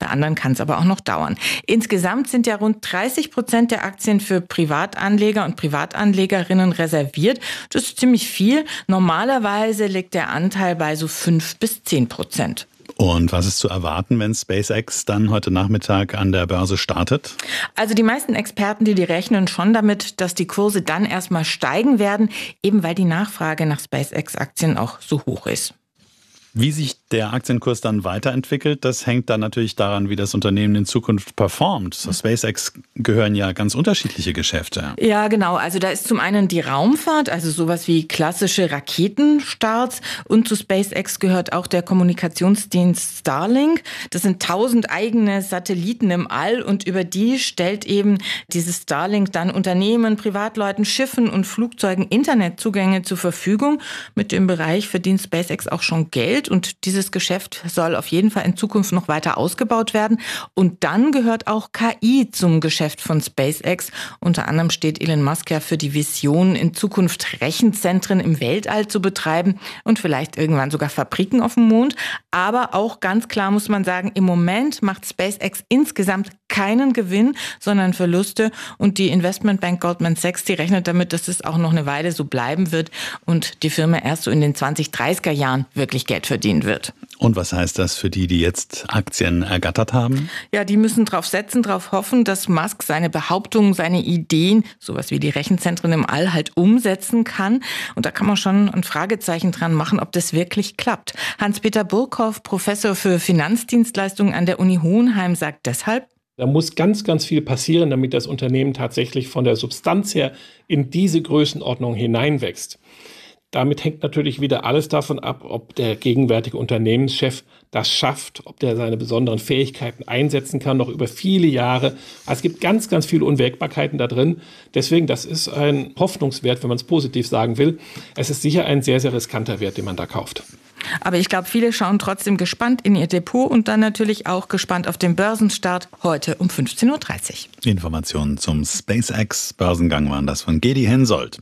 Bei anderen kann es aber auch noch dauern. Insgesamt sind ja rund 30% der Aktien für Privatanleger und Privatanlegerinnen reserviert. Das ist ziemlich viel. Normalerweise liegt der Anteil bei so 5-10%. Und was ist zu erwarten, wenn SpaceX dann heute Nachmittag an der Börse startet? Also die meisten Experten, die rechnen schon damit, dass die Kurse dann erstmal steigen werden, eben weil die Nachfrage nach SpaceX-Aktien auch so hoch ist. Wie sich der Aktienkurs dann weiterentwickelt, das hängt dann natürlich daran, wie das Unternehmen in Zukunft performt. Zu SpaceX gehören ja ganz unterschiedliche Geschäfte. Ja, genau. Also da ist zum einen die Raumfahrt, also sowas wie klassische Raketenstarts. Und zu SpaceX gehört auch der Kommunikationsdienst Starlink. Das sind 1000 eigene Satelliten im All und über die stellt eben dieses Starlink dann Unternehmen, Privatleuten, Schiffen und Flugzeugen Internetzugänge zur Verfügung. Mit dem Bereich verdient SpaceX auch schon Geld. Und dieses Geschäft soll auf jeden Fall in Zukunft noch weiter ausgebaut werden. Und dann gehört auch KI zum Geschäft von SpaceX. Unter anderem steht Elon Musk ja für die Vision, in Zukunft Rechenzentren im Weltall zu betreiben und vielleicht irgendwann sogar Fabriken auf dem Mond. Aber auch ganz klar muss man sagen, im Moment macht SpaceX insgesamt keinen Gewinn, sondern Verluste. Und die Investmentbank Goldman Sachs, die rechnet damit, dass es auch noch eine Weile so bleiben wird und die Firma erst so in den 2030er Jahren wirklich Geld verdienen wird. Und was heißt das für die jetzt Aktien ergattert haben? Ja, die müssen drauf setzen, drauf hoffen, dass Musk seine Behauptungen, seine Ideen, sowas wie die Rechenzentren im All, halt umsetzen kann. Und da kann man schon ein Fragezeichen dran machen, ob das wirklich klappt. Hans-Peter Burkhoff, Professor für Finanzdienstleistungen an der Uni Hohenheim, sagt deshalb: Da muss ganz, ganz viel passieren, damit das Unternehmen tatsächlich von der Substanz her in diese Größenordnung hineinwächst. Damit hängt natürlich wieder alles davon ab, ob der gegenwärtige Unternehmenschef das schafft, ob der seine besonderen Fähigkeiten einsetzen kann, noch über viele Jahre. Also es gibt ganz, ganz viele Unwägbarkeiten da drin. Deswegen, das ist ein Hoffnungswert, wenn man es positiv sagen will. Es ist sicher ein sehr, sehr riskanter Wert, den man da kauft. Aber ich glaube, viele schauen trotzdem gespannt in ihr Depot und dann natürlich auch gespannt auf den Börsenstart heute um 15:30 Uhr. Informationen zum SpaceX-Börsengang waren das von Gedi Hensoldt.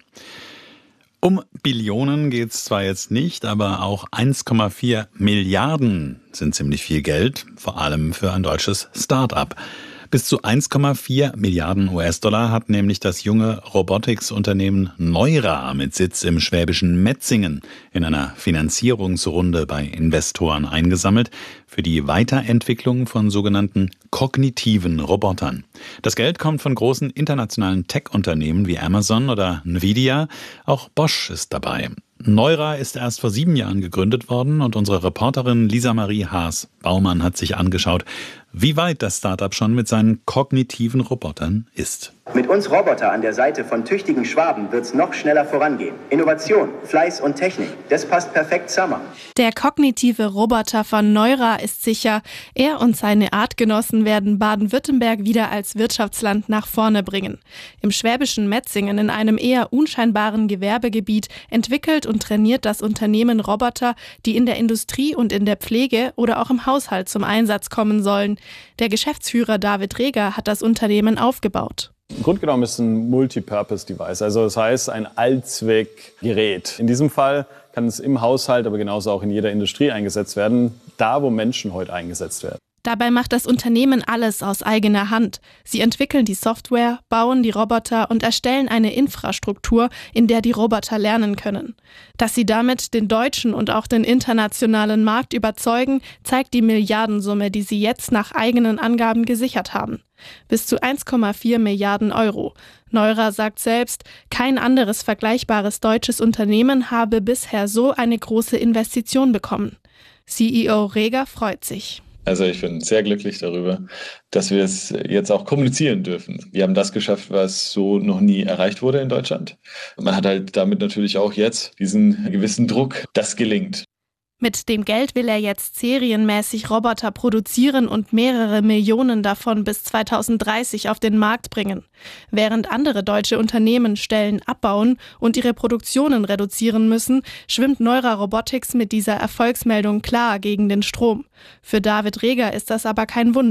Um Billionen geht es zwar jetzt nicht, aber auch 1,4 Milliarden sind ziemlich viel Geld, vor allem für ein deutsches Start-up. Bis zu 1,4 Milliarden US-Dollar hat nämlich das junge Robotics-Unternehmen Neura mit Sitz im schwäbischen Metzingen in einer Finanzierungsrunde bei Investoren eingesammelt für die Weiterentwicklung von sogenannten kognitiven Robotern. Das Geld kommt von großen internationalen Tech-Unternehmen wie Amazon oder Nvidia. Auch Bosch ist dabei. Neura ist erst vor 7 Jahren gegründet worden und unsere Reporterin Lisa Marie Haas-Baumann hat sich angeschaut, wie weit das Startup schon mit seinen kognitiven Robotern ist. Mit uns Roboter an der Seite von tüchtigen Schwaben wird's noch schneller vorangehen. Innovation, Fleiß und Technik, das passt perfekt zusammen. Der kognitive Roboter von Neura ist sicher, er und seine Artgenossen werden Baden-Württemberg wieder als Wirtschaftsland nach vorne bringen. Im schwäbischen Metzingen, in einem eher unscheinbaren Gewerbegebiet, entwickelt und trainiert das Unternehmen Roboter, die in der Industrie und in der Pflege oder auch im Haushalt zum Einsatz kommen sollen. Der Geschäftsführer David Reger hat das Unternehmen aufgebaut. Im Grunde genommen ist es ein Multipurpose-Device, also das heißt ein Allzweckgerät. In diesem Fall kann es im Haushalt, aber genauso auch in jeder Industrie eingesetzt werden, da wo Menschen heute eingesetzt werden. Dabei macht das Unternehmen alles aus eigener Hand. Sie entwickeln die Software, bauen die Roboter und erstellen eine Infrastruktur, in der die Roboter lernen können. Dass sie damit den deutschen und auch den internationalen Markt überzeugen, zeigt die Milliardensumme, die sie jetzt nach eigenen Angaben gesichert haben. Bis zu 1,4 Milliarden Euro. Neura sagt selbst, kein anderes vergleichbares deutsches Unternehmen habe bisher so eine große Investition bekommen. CEO Reger freut sich. Also ich bin sehr glücklich darüber, dass wir es jetzt auch kommunizieren dürfen. Wir haben das geschafft, was so noch nie erreicht wurde in Deutschland. Man hat halt damit natürlich auch jetzt diesen gewissen Druck, das gelingt. Mit dem Geld will er jetzt serienmäßig Roboter produzieren und mehrere Millionen davon bis 2030 auf den Markt bringen. Während andere deutsche Unternehmen Stellen abbauen und ihre Produktionen reduzieren müssen, schwimmt Neura Robotics mit dieser Erfolgsmeldung klar gegen den Strom. Für David Reger ist das aber kein Wunder.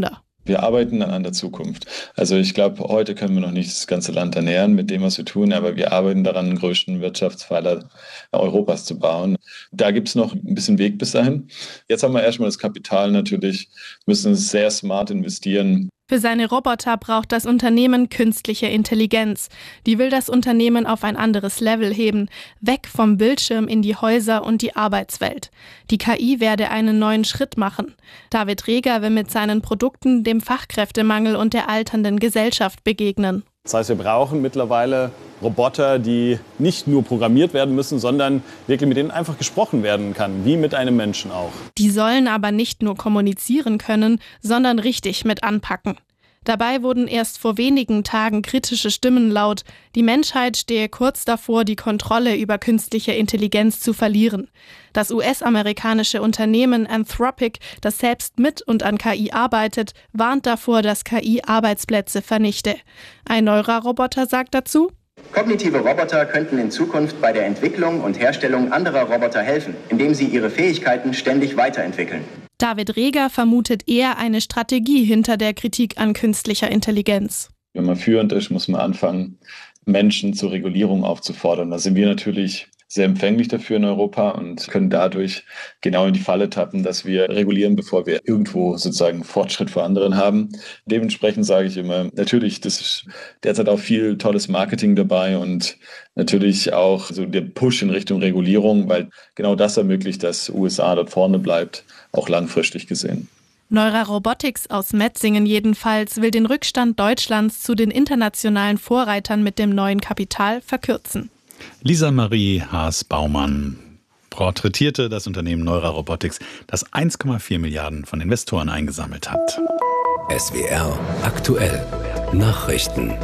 Wir arbeiten an der Zukunft. Also ich glaube, heute können wir noch nicht das ganze Land ernähren mit dem, was wir tun, aber wir arbeiten daran, den größten Wirtschaftspfeiler Europas zu bauen. Da gibt es noch ein bisschen Weg bis dahin. Jetzt haben wir erstmal das Kapital natürlich, müssen sehr smart investieren. Für seine Roboter braucht das Unternehmen künstliche Intelligenz. Die will das Unternehmen auf ein anderes Level heben, weg vom Bildschirm in die Häuser und die Arbeitswelt. Die KI werde einen neuen Schritt machen. David Reger will mit seinen Produkten dem Fachkräftemangel und der alternden Gesellschaft begegnen. Das heißt, wir brauchen mittlerweile Roboter, die nicht nur programmiert werden müssen, sondern wirklich mit denen einfach gesprochen werden kann, wie mit einem Menschen auch. Die sollen aber nicht nur kommunizieren können, sondern richtig mit anpacken. Dabei wurden erst vor wenigen Tagen kritische Stimmen laut. Die Menschheit stehe kurz davor, die Kontrolle über künstliche Intelligenz zu verlieren. Das US-amerikanische Unternehmen Anthropic, das selbst mit und an KI arbeitet, warnt davor, dass KI Arbeitsplätze vernichte. Ein Neura-Roboter sagt dazu: Kognitive Roboter könnten in Zukunft bei der Entwicklung und Herstellung anderer Roboter helfen, indem sie ihre Fähigkeiten ständig weiterentwickeln. David Reger vermutet eher eine Strategie hinter der Kritik an künstlicher Intelligenz. Wenn man führend ist, muss man anfangen, Menschen zur Regulierung aufzufordern. Da sind wir natürlich sehr empfänglich dafür in Europa und können dadurch genau in die Falle tappen, dass wir regulieren, bevor wir irgendwo sozusagen Fortschritt vor anderen haben. Dementsprechend sage ich immer, natürlich, das ist derzeit auch viel tolles Marketing dabei und natürlich auch so der Push in Richtung Regulierung, weil genau das ermöglicht, dass USA dort vorne bleibt, auch langfristig gesehen. Neura Robotics aus Metzingen jedenfalls will den Rückstand Deutschlands zu den internationalen Vorreitern mit dem neuen Kapital verkürzen. Lisa Marie Haas-Baumann porträtierte das Unternehmen Neura Robotics, das 1,4 Milliarden von Investoren eingesammelt hat. SWR aktuell Nachrichten.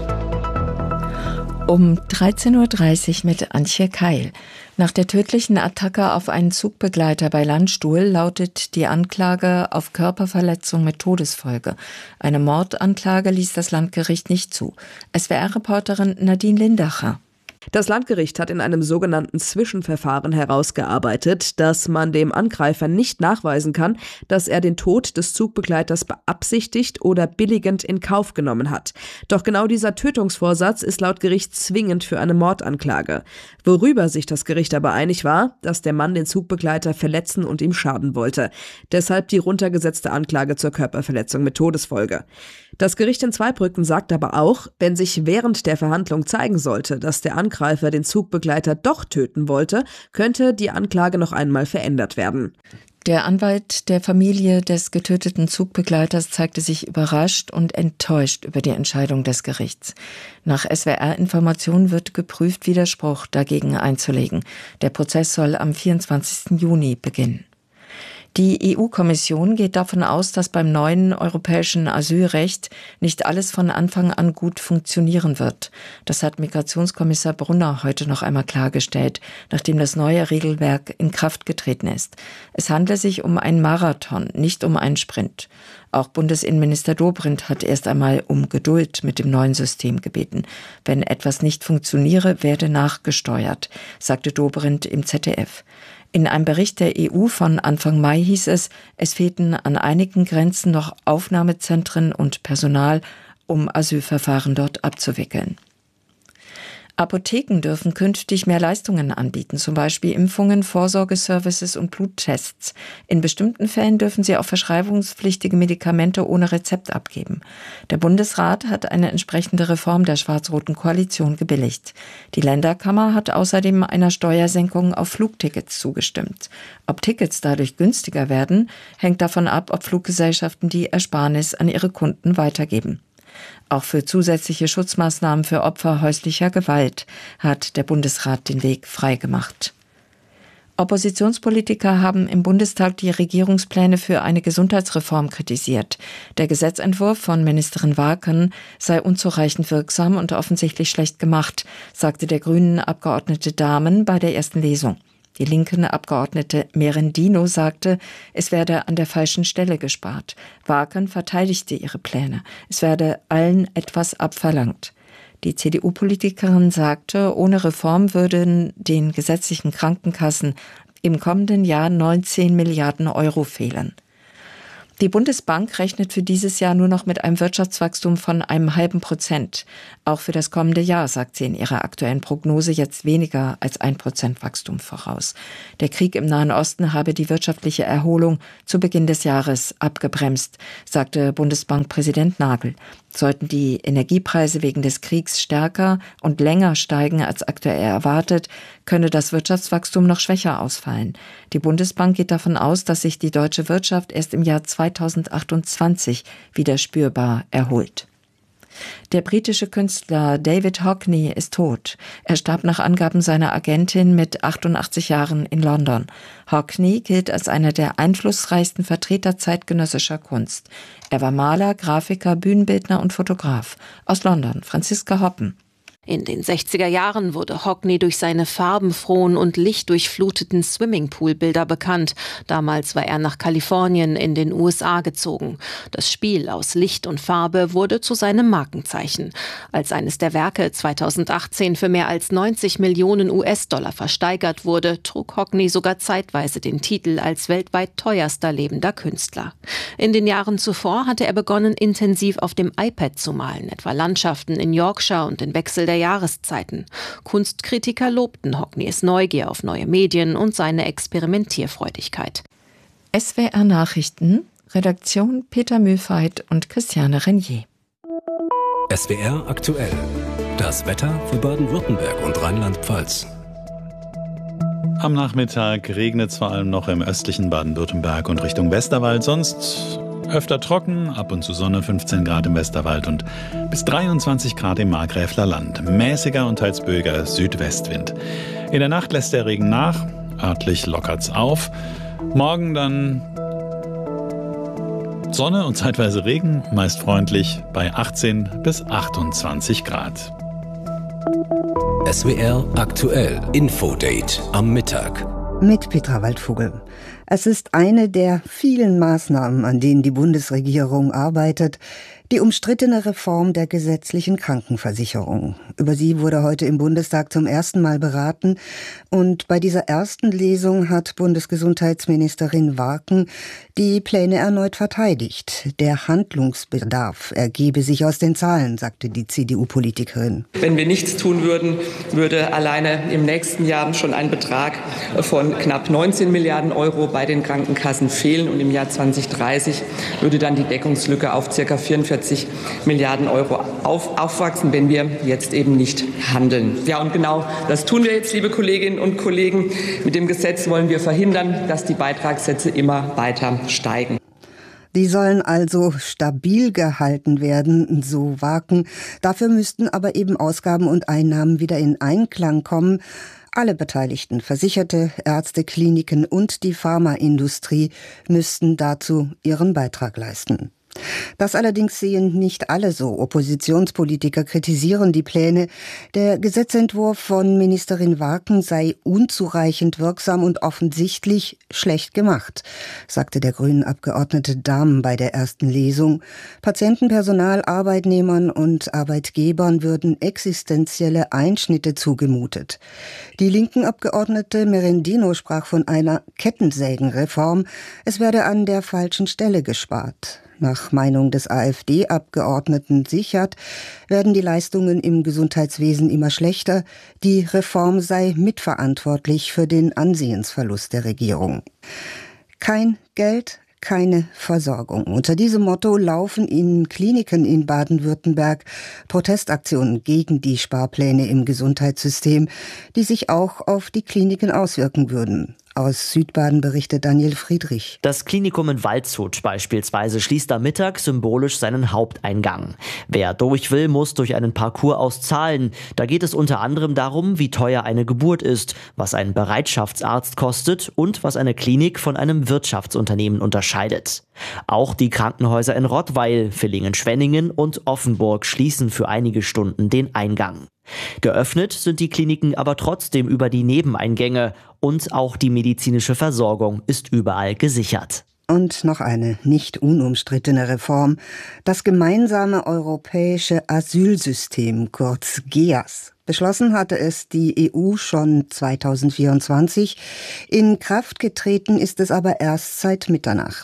Um 13.30 Uhr mit Antje Keil. Nach der tödlichen Attacke auf einen Zugbegleiter bei Landstuhl lautet die Anklage auf Körperverletzung mit Todesfolge. Eine Mordanklage ließ das Landgericht nicht zu. SWR-Reporterin Nadine Lindacher. Das Landgericht hat in einem sogenannten Zwischenverfahren herausgearbeitet, dass man dem Angreifer nicht nachweisen kann, dass er den Tod des Zugbegleiters beabsichtigt oder billigend in Kauf genommen hat. Doch genau dieser Tötungsvorsatz ist laut Gericht zwingend für eine Mordanklage. Worüber sich das Gericht aber einig war, dass der Mann den Zugbegleiter verletzen und ihm schaden wollte. Deshalb die runtergesetzte Anklage zur Körperverletzung mit Todesfolge. Das Gericht in Zweibrücken sagt aber auch, wenn sich während der Verhandlung zeigen sollte, dass der Angreifer den Zugbegleiter doch töten wollte, könnte die Anklage noch einmal verändert werden. Der Anwalt der Familie des getöteten Zugbegleiters zeigte sich überrascht und enttäuscht über die Entscheidung des Gerichts. Nach SWR-Informationen wird geprüft, Widerspruch dagegen einzulegen. Der Prozess soll am 24. Juni beginnen. Die EU-Kommission geht davon aus, dass beim neuen europäischen Asylrecht nicht alles von Anfang an gut funktionieren wird. Das hat Migrationskommissar Brunner heute noch einmal klargestellt, nachdem das neue Regelwerk in Kraft getreten ist. Es handle sich um einen Marathon, nicht um einen Sprint. Auch Bundesinnenminister Dobrindt hat erst einmal um Geduld mit dem neuen System gebeten. Wenn etwas nicht funktioniere, werde nachgesteuert, sagte Dobrindt im ZDF. In einem Bericht der EU von Anfang Mai hieß es fehlten an einigen Grenzen noch Aufnahmezentren und Personal, um Asylverfahren dort abzuwickeln. Apotheken dürfen künftig mehr Leistungen anbieten, zum Beispiel Impfungen, Vorsorgeservices und Bluttests. In bestimmten Fällen dürfen sie auch verschreibungspflichtige Medikamente ohne Rezept abgeben. Der Bundesrat hat eine entsprechende Reform der schwarz-roten Koalition gebilligt. Die Länderkammer hat außerdem einer Steuersenkung auf Flugtickets zugestimmt. Ob Tickets dadurch günstiger werden, hängt davon ab, ob Fluggesellschaften die Ersparnis an ihre Kunden weitergeben. Auch für zusätzliche Schutzmaßnahmen für Opfer häuslicher Gewalt hat der Bundesrat den Weg freigemacht. Oppositionspolitiker haben im Bundestag die Regierungspläne für eine Gesundheitsreform kritisiert. Der Gesetzentwurf von Ministerin Waaken sei unzureichend wirksam und offensichtlich schlecht gemacht, sagte der grünen Abgeordnete Dahmen bei der ersten Lesung. Die linken Abgeordnete Merendino sagte, es werde an der falschen Stelle gespart. Waaken verteidigte ihre Pläne. Es werde allen etwas abverlangt. Die CDU-Politikerin sagte, ohne Reform würden den gesetzlichen Krankenkassen im kommenden Jahr 19 Milliarden Euro fehlen. Die Bundesbank rechnet für dieses Jahr nur noch mit einem Wirtschaftswachstum von 0,5%. Auch für das kommende Jahr sagt sie in ihrer aktuellen Prognose jetzt weniger als 1% Wachstum voraus. Der Krieg im Nahen Osten habe die wirtschaftliche Erholung zu Beginn des Jahres abgebremst, sagte Bundesbankpräsident Nagel. Sollten die Energiepreise wegen des Kriegs stärker und länger steigen als aktuell erwartet, könne das Wirtschaftswachstum noch schwächer ausfallen. Die Bundesbank geht davon aus, dass sich die deutsche Wirtschaft erst im Jahr 2028 wieder spürbar erholt. Der britische Künstler David Hockney ist tot. Er starb nach Angaben seiner Agentin mit 88 Jahren in London. Hockney gilt als einer der einflussreichsten Vertreter zeitgenössischer Kunst. Er war Maler, Grafiker, Bühnenbildner und Fotograf. Aus London, Franziska Hoppen. In den 60er Jahren wurde Hockney durch seine farbenfrohen und lichtdurchfluteten Swimmingpool-Bilder bekannt. Damals war er nach Kalifornien in den USA gezogen. Das Spiel aus Licht und Farbe wurde zu seinem Markenzeichen. Als eines der Werke 2018 für mehr als 90 Millionen US-Dollar versteigert wurde, trug Hockney sogar zeitweise den Titel als weltweit teuerster lebender Künstler. In den Jahren zuvor hatte er begonnen, intensiv auf dem iPad zu malen, etwa Landschaften in Yorkshire und den Wechsel der Jahreszeiten. Kunstkritiker lobten Hockneys Neugier auf neue Medien und seine Experimentierfreudigkeit. SWR Nachrichten, Redaktion Peter Mühlfeit und Christiane Renier. SWR aktuell. Das Wetter für Baden-Württemberg und Rheinland-Pfalz. Am Nachmittag regnet es vor allem noch im östlichen Baden-Württemberg und Richtung Westerwald. Sonst öfter trocken, ab und zu Sonne, 15 Grad im Westerwald und bis 23 Grad im Markgräfler Land. Mäßiger und teils böiger Südwestwind. In der Nacht lässt der Regen nach, örtlich lockert's auf. Morgen dann Sonne und zeitweise Regen, meist freundlich bei 18 bis 28 Grad. SWR aktuell Infodate am Mittag. Mit Petra Waldvogel. Es ist eine der vielen Maßnahmen, an denen die Bundesregierung arbeitet, die umstrittene Reform der gesetzlichen Krankenversicherung. Über sie wurde heute im Bundestag zum ersten Mal beraten. Und bei dieser ersten Lesung hat Bundesgesundheitsministerin Warken die Pläne erneut verteidigt. Der Handlungsbedarf ergebe sich aus den Zahlen, sagte die CDU-Politikerin. Wenn wir nichts tun würden, würde alleine im nächsten Jahr schon ein Betrag von knapp 19 Milliarden Euro bei den Krankenkassen fehlen. Und im Jahr 2030 würde dann die Deckungslücke auf ca. 44 Milliarden Euro aufwachsen, wenn wir jetzt eben nicht handeln. Ja, und genau das tun wir jetzt, liebe Kolleginnen und Kollegen. Mit dem Gesetz wollen wir verhindern, dass die Beitragssätze immer weiter steigen. Die sollen also stabil gehalten werden, so Warken. Dafür müssten aber eben Ausgaben und Einnahmen wieder in Einklang kommen. Alle Beteiligten, Versicherte, Ärzte, Kliniken und die Pharmaindustrie müssten dazu ihren Beitrag leisten. Das allerdings sehen nicht alle so. Oppositionspolitiker kritisieren die Pläne. Der Gesetzentwurf von Ministerin Warken sei unzureichend wirksam und offensichtlich schlecht gemacht, sagte der grünen Abgeordnete Dahm bei der ersten Lesung. Patienten, Personal, Arbeitnehmern und Arbeitgebern würden existenzielle Einschnitte zugemutet. Die linken Abgeordnete Merendino sprach von einer Kettensägenreform. Es werde an der falschen Stelle gespart. Nach Meinung des AfD-Abgeordneten Sichert werden die Leistungen im Gesundheitswesen immer schlechter. Die Reform sei mitverantwortlich für den Ansehensverlust der Regierung. Kein Geld, keine Versorgung. Unter diesem Motto laufen in Kliniken in Baden-Württemberg Protestaktionen gegen die Sparpläne im Gesundheitssystem, die sich auch auf die Kliniken auswirken würden. Aus Südbaden berichtet Daniel Friedrich. Das Klinikum in Waldshut beispielsweise schließt am Mittag symbolisch seinen Haupteingang. Wer durch will, muss durch einen Parcours aus Zahlen. Da geht es unter anderem darum, wie teuer eine Geburt ist, was ein Bereitschaftsarzt kostet und was eine Klinik von einem Wirtschaftsunternehmen unterscheidet. Auch die Krankenhäuser in Rottweil, Villingen-Schwenningen und Offenburg schließen für einige Stunden den Eingang. Geöffnet sind die Kliniken aber trotzdem über die Nebeneingänge und auch die medizinische Versorgung ist überall gesichert. Und noch eine nicht unumstrittene Reform. Das gemeinsame europäische Asylsystem, kurz GEAS. Beschlossen hatte es die EU schon 2024. In Kraft getreten ist es aber erst seit Mitternacht.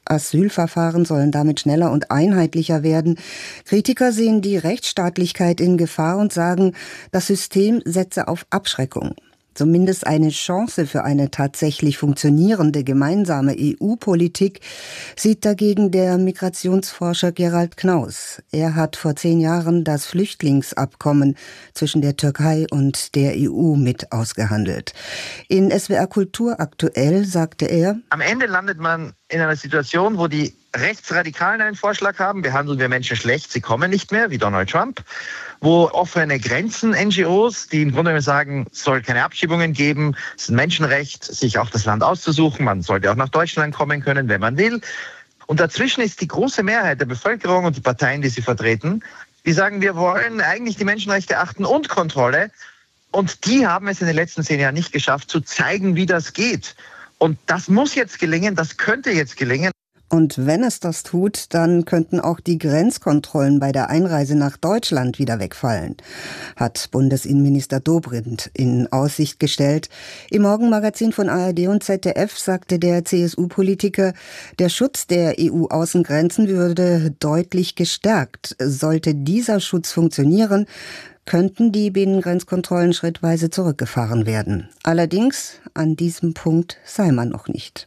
Asylverfahren sollen damit schneller und einheitlicher werden. Kritiker sehen die Rechtsstaatlichkeit in Gefahr und sagen, das System setze auf Abschreckung. Zumindest eine Chance für eine tatsächlich funktionierende gemeinsame EU-Politik sieht dagegen der Migrationsforscher Gerald Knaus. Er hat vor 10 Jahren das Flüchtlingsabkommen zwischen der Türkei und der EU mit ausgehandelt. In SWR Kultur aktuell sagte er: Am Ende landet man in einer Situation, wo die Rechtsradikalen einen Vorschlag haben, behandeln wir Menschen schlecht, sie kommen nicht mehr, wie Donald Trump. Wo offene Grenzen NGOs, die im Grunde genommen sagen, es soll keine Abschiebungen geben, es ist ein Menschenrecht, sich auch das Land auszusuchen, man sollte auch nach Deutschland kommen können, wenn man will. Und dazwischen ist die große Mehrheit der Bevölkerung und die Parteien, die sie vertreten, die sagen, wir wollen eigentlich die Menschenrechte achten und Kontrolle. Und die haben es in den letzten 10 Jahren nicht geschafft, zu zeigen, wie das geht. Und das muss jetzt gelingen, das könnte jetzt gelingen. Und wenn es das tut, dann könnten auch die Grenzkontrollen bei der Einreise nach Deutschland wieder wegfallen, hat Bundesinnenminister Dobrindt in Aussicht gestellt. Im Morgenmagazin von ARD und ZDF sagte der CSU-Politiker, der Schutz der EU-Außengrenzen würde deutlich gestärkt. Sollte dieser Schutz funktionieren, könnten die Binnengrenzkontrollen schrittweise zurückgefahren werden. Allerdings, an diesem Punkt sei man noch nicht.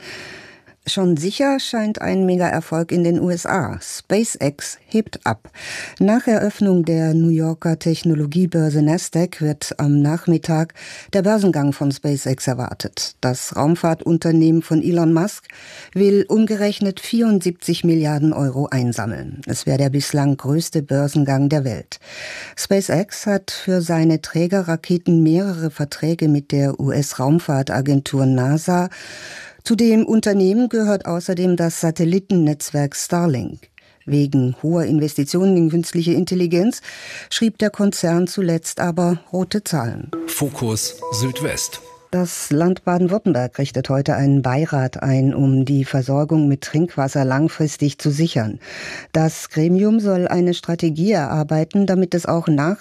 Schon sicher scheint ein Mega-Erfolg in den USA. SpaceX hebt ab. Nach Eröffnung der New Yorker Technologiebörse Nasdaq wird am Nachmittag der Börsengang von SpaceX erwartet. Das Raumfahrtunternehmen von Elon Musk will umgerechnet 74 Milliarden Euro einsammeln. Es wäre der bislang größte Börsengang der Welt. SpaceX hat für seine Trägerraketen mehrere Verträge mit der US-Raumfahrtagentur NASA. Zu dem Unternehmen gehört außerdem das Satellitennetzwerk Starlink. Wegen hoher Investitionen in künstliche Intelligenz schrieb der Konzern zuletzt aber rote Zahlen. Fokus Südwest. Das Land Baden-Württemberg richtet heute einen Beirat ein, um die Versorgung mit Trinkwasser langfristig zu sichern. Das Gremium soll eine Strategie erarbeiten, damit es auch nach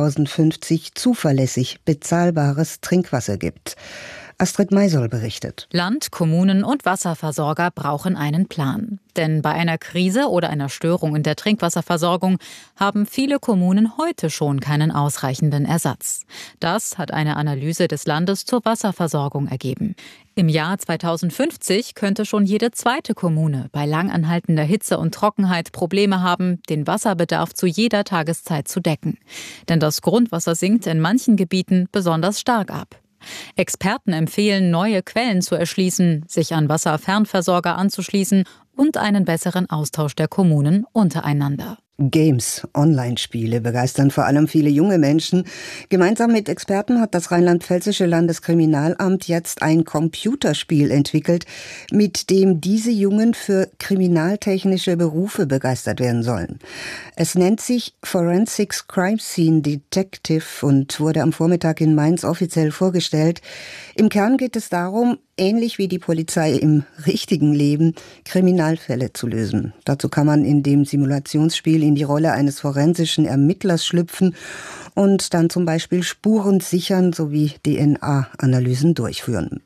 2050 zuverlässig bezahlbares Trinkwasser gibt. Astrid Meisoll berichtet. Land, Kommunen und Wasserversorger brauchen einen Plan. Denn bei einer Krise oder einer Störung in der Trinkwasserversorgung haben viele Kommunen heute schon keinen ausreichenden Ersatz. Das hat eine Analyse des Landes zur Wasserversorgung ergeben. Im Jahr 2050 könnte schon jede zweite Kommune bei langanhaltender Hitze und Trockenheit Probleme haben, den Wasserbedarf zu jeder Tageszeit zu decken. Denn das Grundwasser sinkt in manchen Gebieten besonders stark ab. Experten empfehlen, neue Quellen zu erschließen, sich an Wasserfernversorger anzuschließen und einen besseren Austausch der Kommunen untereinander. Games, Online-Spiele begeistern vor allem viele junge Menschen. Gemeinsam mit Experten hat das rheinland-pfälzische Landeskriminalamt jetzt ein Computerspiel entwickelt, mit dem diese Jungen für kriminaltechnische Berufe begeistert werden sollen. Es nennt sich Forensics Crime Scene Detective und wurde am Vormittag in Mainz offiziell vorgestellt. Im Kern geht es darum, ähnlich wie die Polizei im richtigen Leben, Kriminalfälle zu lösen. Dazu kann man in dem Simulationsspiel in die Rolle eines forensischen Ermittlers schlüpfen und dann zum Beispiel Spuren sichern sowie DNA-Analysen durchführen.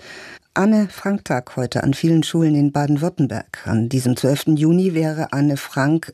Anne-Frank-Tag heute an vielen Schulen in Baden-Württemberg. An diesem 12. Juni wäre Anne Frank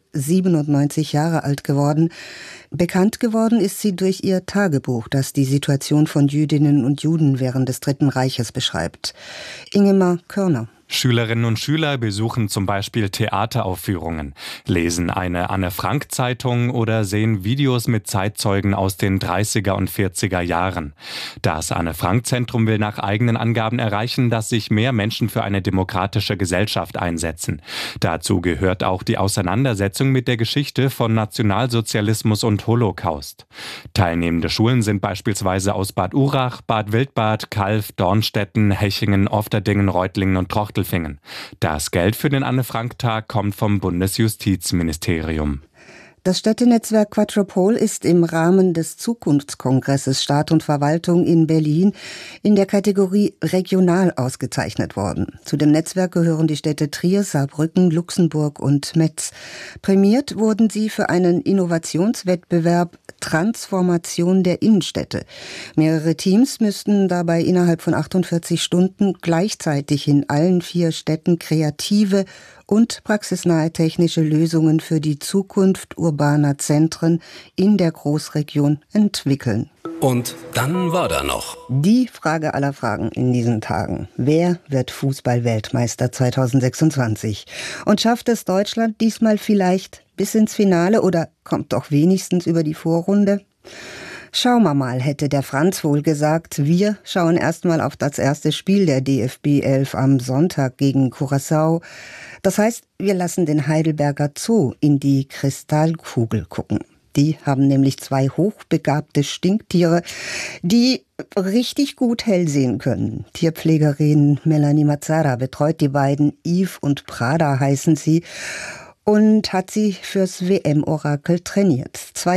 97 Jahre alt geworden. Bekannt geworden ist sie durch ihr Tagebuch, das die Situation von Jüdinnen und Juden während des Dritten Reiches beschreibt. Ingemar Körner. Schülerinnen und Schüler besuchen zum Beispiel Theateraufführungen, lesen eine Anne-Frank-Zeitung oder sehen Videos mit Zeitzeugen aus den 30er und 40er Jahren. Das Anne-Frank-Zentrum will nach eigenen Angaben erreichen, dass sich mehr Menschen für eine demokratische Gesellschaft einsetzen. Dazu gehört auch die Auseinandersetzung mit der Geschichte von Nationalsozialismus und Holocaust. Teilnehmende Schulen sind beispielsweise aus Bad Urach, Bad Wildbad, Calw, Dornstetten, Hechingen, Ofterdingen, Reutlingen und Trochtelfingen. Das Geld für den Anne-Frank-Tag kommt vom Bundesjustizministerium. Das Städtenetzwerk Quatropol ist im Rahmen des Zukunftskongresses Staat und Verwaltung in Berlin in der Kategorie Regional ausgezeichnet worden. Zu dem Netzwerk gehören die Städte Trier, Saarbrücken, Luxemburg und Metz. Prämiert wurden sie für einen Innovationswettbewerb Transformation der Innenstädte. Mehrere Teams müssten dabei innerhalb von 48 Stunden gleichzeitig in allen 4 Städten kreative und praxisnahe technische Lösungen für die Zukunft urbaner Zentren in der Großregion entwickeln. Und dann war da noch die Frage aller Fragen in diesen Tagen. Wer wird Fußball-Weltmeister 2026? Und schafft es Deutschland diesmal vielleicht bis ins Finale oder kommt doch wenigstens über die Vorrunde? Schauen wir mal, hätte der Franz wohl gesagt. Wir schauen erstmal auf das erste Spiel der DFB 11 am Sonntag gegen Curaçao. Das heißt, wir lassen den Heidelberger Zoo in die Kristallkugel gucken. Die haben nämlich 2 hochbegabte Stinktiere, die richtig gut hell sehen können. Tierpflegerin Melanie Mazzara betreut die beiden. Yves und Prada heißen sie. Und hat sie fürs WM-Orakel trainiert.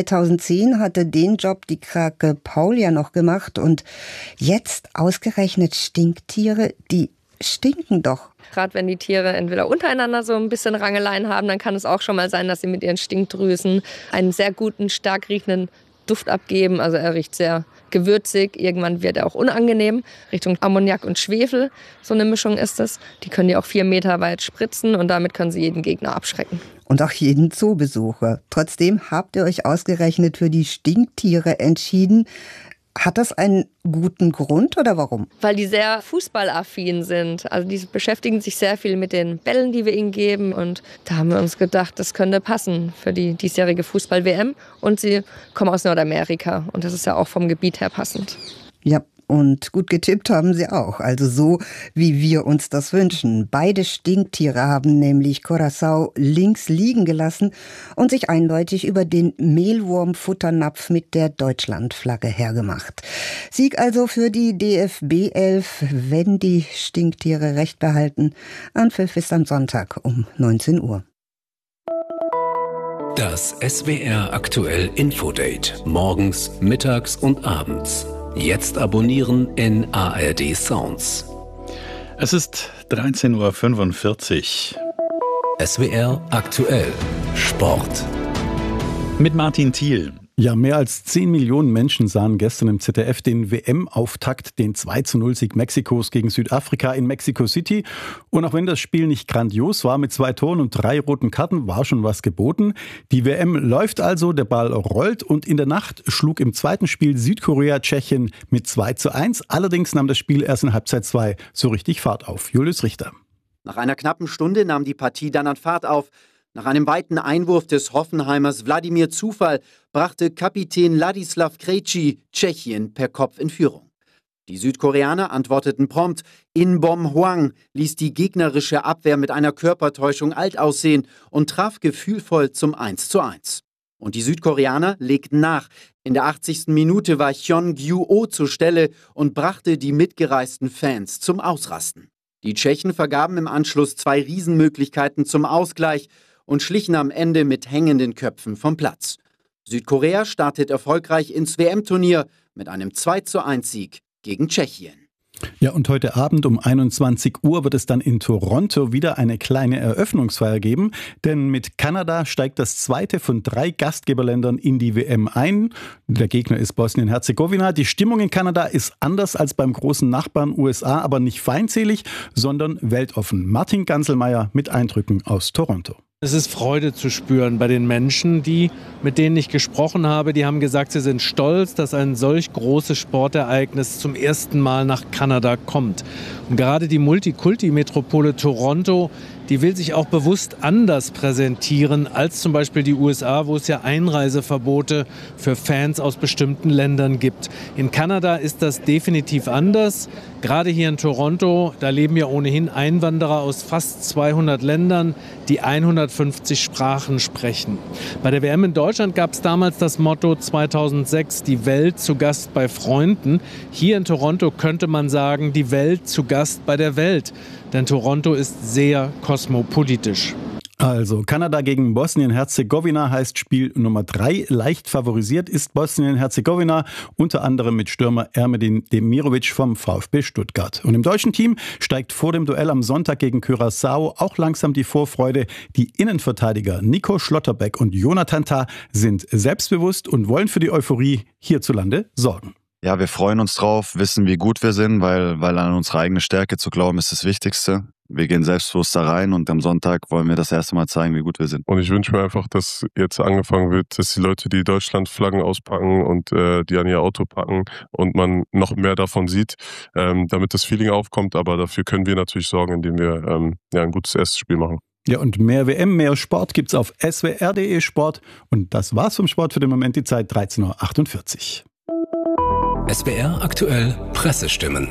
2010 hatte den Job die Krake Paul ja noch gemacht und jetzt ausgerechnet Stinktiere, die stinken doch. Gerade wenn die Tiere entweder untereinander so ein bisschen Rangeleien haben, dann kann es auch schon mal sein, dass sie mit ihren Stinkdrüsen einen sehr guten, stark riechenden Duft abgeben. Also er riecht sehr gewürzig, irgendwann wird er auch unangenehm, Richtung Ammoniak und Schwefel, so eine Mischung ist es. Die können die auch 4 Meter weit spritzen und damit können sie jeden Gegner abschrecken. Und auch jeden Zoobesucher. Trotzdem habt ihr euch ausgerechnet für die Stinktiere entschieden. Hat das einen guten Grund oder warum? Weil die sehr fußballaffin sind. Also die beschäftigen sich sehr viel mit den Bällen, die wir ihnen geben. Und da haben wir uns gedacht, das könnte passen für die diesjährige Fußball-WM. Und sie kommen aus Nordamerika. Und das ist ja auch vom Gebiet her passend. Ja, und gut getippt haben sie auch. Also so, wie wir uns das wünschen. Beide Stinktiere haben nämlich Curaçao links liegen gelassen und sich eindeutig über den Mehlwurmfutternapf mit der Deutschlandflagge hergemacht. Sieg also für die DFB 11, wenn die Stinktiere recht behalten. Anpfiff ist am Sonntag um 19 Uhr. Das SWR aktuell Infodate. Morgens, mittags und abends. Jetzt abonnieren in ARD Sounds. Es ist 13.45 Uhr. SWR aktuell Sport. Mit Martin Thiel. Ja, mehr als 10 Millionen Menschen sahen gestern im ZDF den WM-Auftakt, den 2:0-Sieg Mexikos gegen Südafrika in Mexico City. Und auch wenn das Spiel nicht grandios war, mit 2 Toren und 3 roten Karten war schon was geboten. Die WM läuft also, der Ball rollt und in der Nacht schlug im zweiten Spiel Südkorea Tschechien mit 2:1. Allerdings nahm das Spiel erst in Halbzeit 2 so richtig Fahrt auf. Julius Richter. Nach einer knappen Stunde nahm die Partie dann an Fahrt auf. Nach einem weiten Einwurf des Hoffenheimers Wladimir Zufall brachte Kapitän Ladislav Krejci Tschechien per Kopf in Führung. Die Südkoreaner antworteten prompt. Inbom Hwang ließ die gegnerische Abwehr mit einer Körpertäuschung alt aussehen und traf gefühlvoll zum 1:1. Und die Südkoreaner legten nach. In der 80. Minute war Hyun Gyu-oh zur Stelle und brachte die mitgereisten Fans zum Ausrasten. Die Tschechen vergaben im Anschluss 2 Riesenmöglichkeiten zum Ausgleich und schlichen am Ende mit hängenden Köpfen vom Platz. Südkorea startet erfolgreich ins WM-Turnier mit einem 2:1-Sieg gegen Tschechien. Ja, und heute Abend um 21 Uhr wird es dann in Toronto wieder eine kleine Eröffnungsfeier geben, denn mit Kanada steigt das zweite von 3 Gastgeberländern in die WM ein. Der Gegner ist Bosnien-Herzegowina. Die Stimmung in Kanada ist anders als beim großen Nachbarn USA, aber nicht feindselig, sondern weltoffen. Martin Ganselmeier mit Eindrücken aus Toronto. Es ist Freude zu spüren bei den Menschen, mit denen ich gesprochen habe. Die haben gesagt, sie sind stolz, dass ein solch großes Sportereignis zum ersten Mal nach Kanada kommt. Und gerade die Multikulti-Metropole Toronto, die will sich auch bewusst anders präsentieren als zum Beispiel die USA, wo es ja Einreiseverbote für Fans aus bestimmten Ländern gibt. In Kanada ist das definitiv anders. Gerade hier in Toronto, da leben ja ohnehin Einwanderer aus fast 200 Ländern, die 150 Sprachen sprechen. Bei der WM in Deutschland gab es damals das Motto 2006, die Welt zu Gast bei Freunden. Hier in Toronto könnte man sagen, die Welt zu Gast bei der Welt. Denn Toronto ist sehr kosmopolitisch. Also Kanada gegen Bosnien-Herzegowina heißt Spiel Nummer 3. Leicht favorisiert ist Bosnien-Herzegowina, unter anderem mit Stürmer Ermedin Demirovic vom VfB Stuttgart. Und im deutschen Team steigt vor dem Duell am Sonntag gegen Curaçao auch langsam die Vorfreude. Die Innenverteidiger Nico Schlotterbeck und Jonathan Tah sind selbstbewusst und wollen für die Euphorie hierzulande sorgen. Ja, wir freuen uns drauf, wissen, wie gut wir sind, weil an unsere eigene Stärke zu glauben ist das Wichtigste. Wir gehen selbstbewusst da rein und am Sonntag wollen wir das erste Mal zeigen, wie gut wir sind. Und ich wünsche mir einfach, dass jetzt angefangen wird, dass die Leute die Deutschlandflaggen auspacken und die an ihr Auto packen und man noch mehr davon sieht, damit das Feeling aufkommt. Aber dafür können wir natürlich sorgen, indem wir ein gutes erstes Spiel machen. Ja, und mehr WM, mehr Sport gibt's auf swr.de Sport. Und das war's vom Sport für den Moment, die Zeit 13.48 Uhr. SWR aktuell Pressestimmen.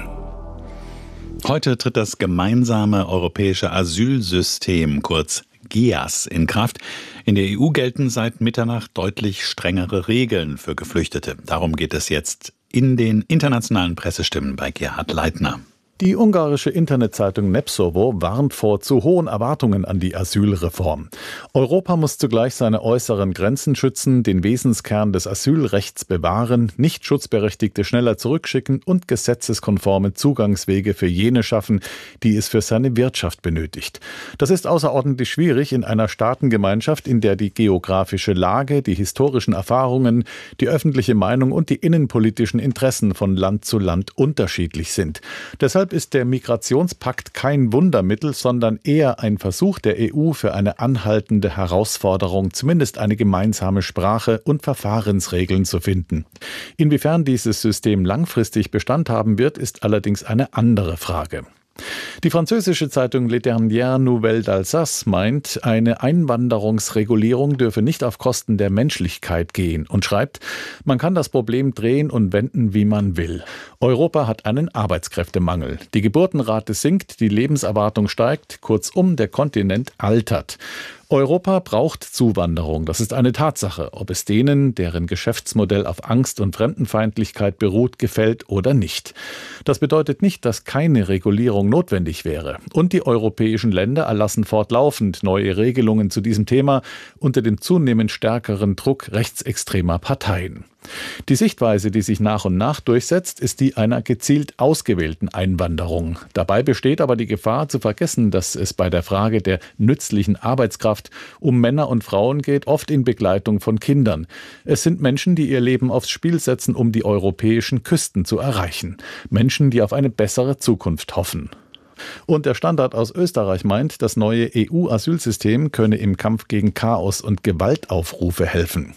Heute tritt das gemeinsame europäische Asylsystem, kurz GEAS, in Kraft. In der EU gelten seit Mitternacht deutlich strengere Regeln für Geflüchtete. Darum geht es jetzt in den internationalen Pressestimmen bei Gerhard Leitner. Die ungarische Internetzeitung Népszava warnt vor zu hohen Erwartungen an die Asylreform. Europa muss zugleich seine äußeren Grenzen schützen, den Wesenskern des Asylrechts bewahren, nicht Schutzberechtigte schneller zurückschicken und gesetzeskonforme Zugangswege für jene schaffen, die es für seine Wirtschaft benötigt. Das ist außerordentlich schwierig in einer Staatengemeinschaft, in der die geografische Lage, die historischen Erfahrungen, die öffentliche Meinung und die innenpolitischen Interessen von Land zu Land unterschiedlich sind. Deshalb ist der Migrationspakt kein Wundermittel, sondern eher ein Versuch der EU für eine anhaltende Herausforderung, zumindest eine gemeinsame Sprache und Verfahrensregeln zu finden. Inwiefern dieses System langfristig Bestand haben wird, ist allerdings eine andere Frage. Die französische Zeitung Les Dernières Nouvelles d'Alsace meint, eine Einwanderungsregulierung dürfe nicht auf Kosten der Menschlichkeit gehen und schreibt, man kann das Problem drehen und wenden, wie man will. Europa hat einen Arbeitskräftemangel. Die Geburtenrate sinkt, die Lebenserwartung steigt, kurzum, der Kontinent altert. Europa braucht Zuwanderung, das ist eine Tatsache, ob es denen, deren Geschäftsmodell auf Angst und Fremdenfeindlichkeit beruht, gefällt oder nicht. Das bedeutet nicht, dass keine Regulierung notwendig wäre. Und die europäischen Länder erlassen fortlaufend neue Regelungen zu diesem Thema unter dem zunehmend stärkeren Druck rechtsextremer Parteien. Die Sichtweise, die sich nach und nach durchsetzt, ist die einer gezielt ausgewählten Einwanderung. Dabei besteht aber die Gefahr zu vergessen, dass es bei der Frage der nützlichen Arbeitskraft um Männer und Frauen geht, oft in Begleitung von Kindern. Es sind Menschen, die ihr Leben aufs Spiel setzen, um die europäischen Küsten zu erreichen. Menschen, die auf eine bessere Zukunft hoffen. Und der Standard aus Österreich meint, das neue EU-Asylsystem könne im Kampf gegen Chaos und Gewaltaufrufe helfen.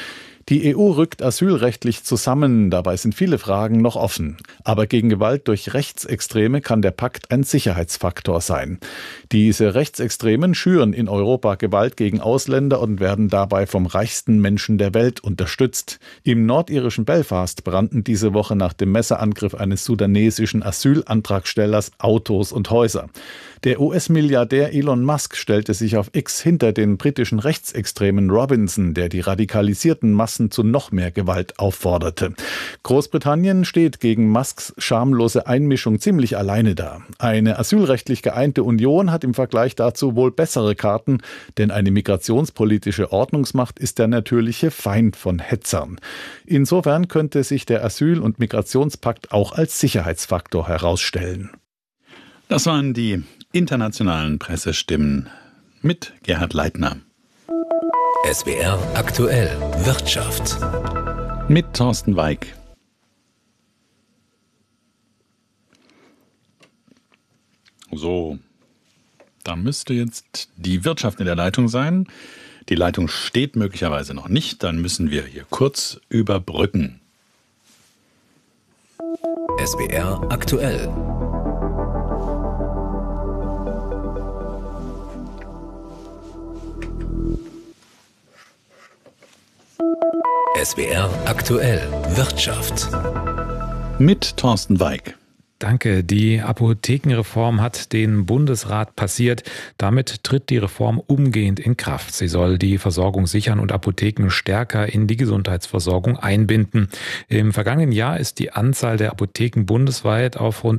Die EU rückt asylrechtlich zusammen, dabei sind viele Fragen noch offen. Aber gegen Gewalt durch Rechtsextreme kann der Pakt ein Sicherheitsfaktor sein. Diese Rechtsextremen schüren in Europa Gewalt gegen Ausländer und werden dabei vom reichsten Menschen der Welt unterstützt. Im nordirischen Belfast brannten diese Woche nach dem Messerangriff eines sudanesischen Asylantragstellers Autos und Häuser. Der US-Milliardär Elon Musk stellte sich auf X hinter den britischen Rechtsextremen Robinson, der die radikalisierten Massen zu noch mehr Gewalt aufforderte. Großbritannien steht gegen Musks schamlose Einmischung ziemlich alleine da. Eine asylrechtlich geeinte Union hat im Vergleich dazu wohl bessere Karten, denn eine migrationspolitische Ordnungsmacht ist der natürliche Feind von Hetzern. Insofern könnte sich der Asyl- und Migrationspakt auch als Sicherheitsfaktor herausstellen. Das waren die internationalen Pressestimmen mit Gerhard Leitner. SWR aktuell Wirtschaft. Mit Thorsten Weig. So, da müsste jetzt die Wirtschaft in der Leitung sein. Die Leitung steht möglicherweise noch nicht, dann müssen wir hier kurz überbrücken. SWR aktuell. SWR aktuell Wirtschaft. Mit Thorsten Weig. Danke. Die Apothekenreform hat den Bundesrat passiert. Damit tritt die Reform umgehend in Kraft. Sie soll die Versorgung sichern und Apotheken stärker in die Gesundheitsversorgung einbinden. Im vergangenen Jahr ist die Anzahl der Apotheken bundesweit auf rund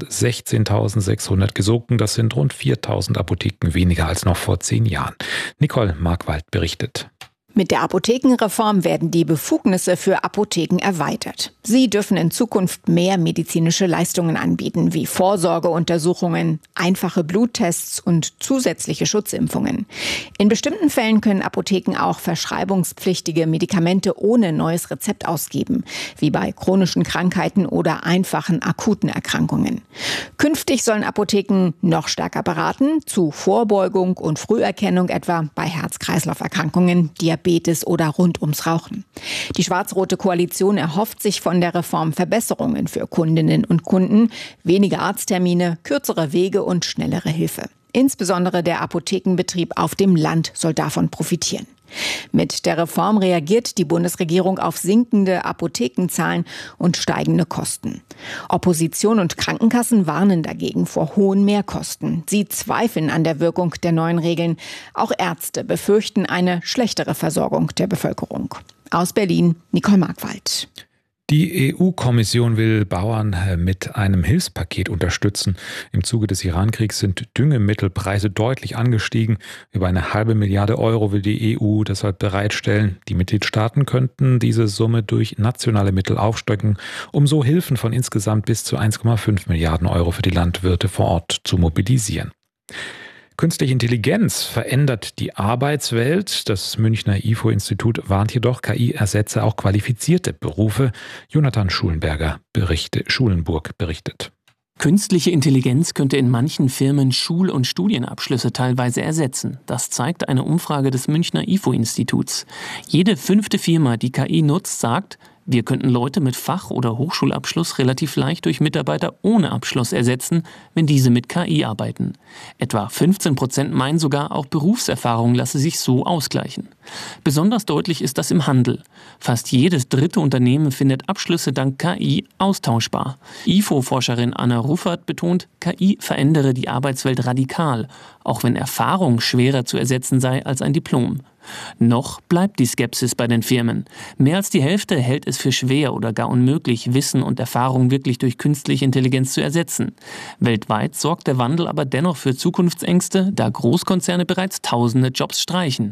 16.600 gesunken. Das sind rund 4.000 Apotheken weniger als noch vor 10 Jahren. Nicole Markwald berichtet. Mit der Apothekenreform werden die Befugnisse für Apotheken erweitert. Sie dürfen in Zukunft mehr medizinische Leistungen anbieten, wie Vorsorgeuntersuchungen, einfache Bluttests und zusätzliche Schutzimpfungen. In bestimmten Fällen können Apotheken auch verschreibungspflichtige Medikamente ohne neues Rezept ausgeben, wie bei chronischen Krankheiten oder einfachen akuten Erkrankungen. Künftig sollen Apotheken noch stärker beraten, zu Vorbeugung und Früherkennung etwa bei Herz-Kreislauf-Erkrankungen, Diabetes oder rund ums Rauchen. Die schwarz-rote Koalition erhofft sich von der Reform Verbesserungen für Kundinnen und Kunden, weniger Arzttermine, kürzere Wege und schnellere Hilfe. Insbesondere der Apothekenbetrieb auf dem Land soll davon profitieren. Mit der Reform reagiert die Bundesregierung auf sinkende Apothekenzahlen und steigende Kosten. Opposition und Krankenkassen warnen dagegen vor hohen Mehrkosten. Sie zweifeln an der Wirkung der neuen Regeln. Auch Ärzte befürchten eine schlechtere Versorgung der Bevölkerung. Aus Berlin, Nicole Markwald. Die EU-Kommission will Bauern mit einem Hilfspaket unterstützen. Im Zuge des Iran-Kriegs sind Düngemittelpreise deutlich angestiegen. Über 1,5 Milliarde Euro will die EU deshalb bereitstellen. Die Mitgliedstaaten könnten diese Summe durch nationale Mittel aufstocken, um so Hilfen von insgesamt bis zu 1,5 Milliarden Euro für die Landwirte vor Ort zu mobilisieren. Künstliche Intelligenz verändert die Arbeitswelt. Das Münchner IFO-Institut warnt jedoch, KI ersetze auch qualifizierte Berufe. Jonathan Schulenburg berichtet. Künstliche Intelligenz könnte in manchen Firmen Schul- und Studienabschlüsse teilweise ersetzen. Das zeigt eine Umfrage des Münchner IFO-Instituts. Jede 5. Firma, die KI nutzt, sagt, wir könnten Leute mit Fach- oder Hochschulabschluss relativ leicht durch Mitarbeiter ohne Abschluss ersetzen, wenn diese mit KI arbeiten. Etwa 15% meinen sogar, auch Berufserfahrung lasse sich so ausgleichen. Besonders deutlich ist das im Handel. Fast jedes 3. Unternehmen findet Abschlüsse dank KI austauschbar. IFO-Forscherin Anna Ruffert betont, KI verändere die Arbeitswelt radikal, auch wenn Erfahrung schwerer zu ersetzen sei als ein Diplom. Noch bleibt die Skepsis bei den Firmen. Mehr als die Hälfte hält es für schwer oder gar unmöglich, Wissen und Erfahrung wirklich durch künstliche Intelligenz zu ersetzen. Weltweit sorgt der Wandel aber dennoch für Zukunftsängste, da Großkonzerne bereits tausende Jobs streichen.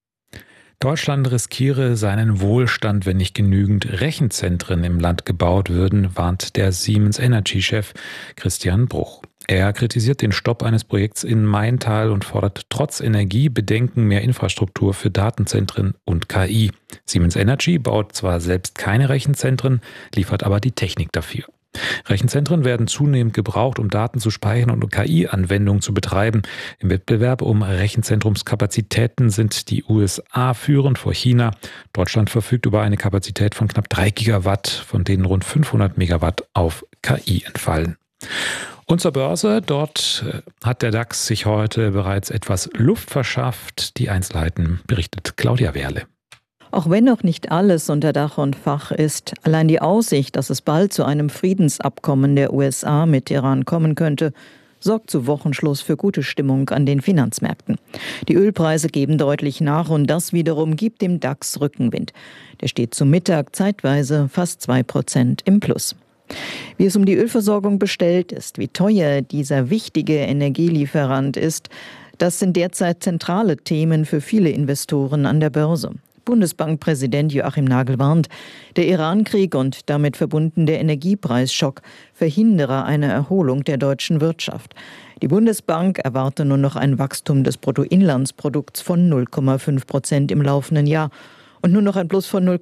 Deutschland riskiere seinen Wohlstand, wenn nicht genügend Rechenzentren im Land gebaut würden, warnt der Siemens Energy-Chef Christian Bruch. Er kritisiert den Stopp eines Projekts in Maintal und fordert trotz Energiebedenken mehr Infrastruktur für Datenzentren und KI. Siemens Energy baut zwar selbst keine Rechenzentren, liefert aber die Technik dafür. Rechenzentren werden zunehmend gebraucht, um Daten zu speichern und KI-Anwendungen zu betreiben. Im Wettbewerb um Rechenzentrumskapazitäten sind die USA führend vor China. Deutschland verfügt über eine Kapazität von knapp 3 Gigawatt, von denen rund 500 Megawatt auf KI entfallen. Und zur Börse, dort hat der DAX sich heute bereits etwas Luft verschafft. Die Einzelheiten berichtet Claudia Werle. Auch wenn noch nicht alles unter Dach und Fach ist, allein die Aussicht, dass es bald zu einem Friedensabkommen der USA mit Iran kommen könnte, sorgt zu Wochenschluss für gute Stimmung an den Finanzmärkten. Die Ölpreise geben deutlich nach und das wiederum gibt dem DAX Rückenwind. Der steht zu Mittag zeitweise fast 2% im Plus. Wie es um die Ölversorgung bestellt ist, wie teuer dieser wichtige Energielieferant ist, das sind derzeit zentrale Themen für viele Investoren an der Börse. Bundesbankpräsident Joachim Nagel warnt, der Iran-Krieg und damit verbunden der Energiepreisschock verhindere eine Erholung der deutschen Wirtschaft. Die Bundesbank erwarte nur noch ein Wachstum des Bruttoinlandsprodukts von 0,5% im laufenden Jahr und nur noch ein Plus von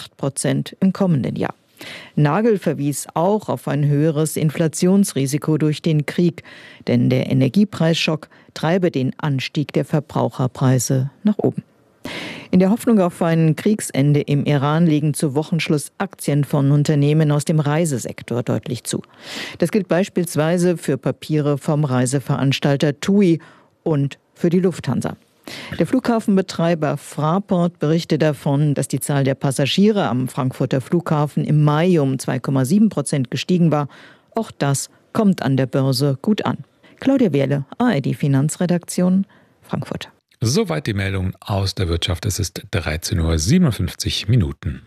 0,8% im kommenden Jahr. Nagel verwies auch auf ein höheres Inflationsrisiko durch den Krieg, denn der Energiepreisschock treibe den Anstieg der Verbraucherpreise nach oben. In der Hoffnung auf ein Kriegsende im Iran legen zu Wochenschluss Aktien von Unternehmen aus dem Reisesektor deutlich zu. Das gilt beispielsweise für Papiere vom Reiseveranstalter TUI und für die Lufthansa. Der Flughafenbetreiber Fraport berichtet davon, dass die Zahl der Passagiere am Frankfurter Flughafen im Mai um 2,7% gestiegen war. Auch das kommt an der Börse gut an. Claudia Wehrle, ARD Finanzredaktion, Frankfurt. Soweit die Meldung aus der Wirtschaft. Es ist 13:57 Minuten.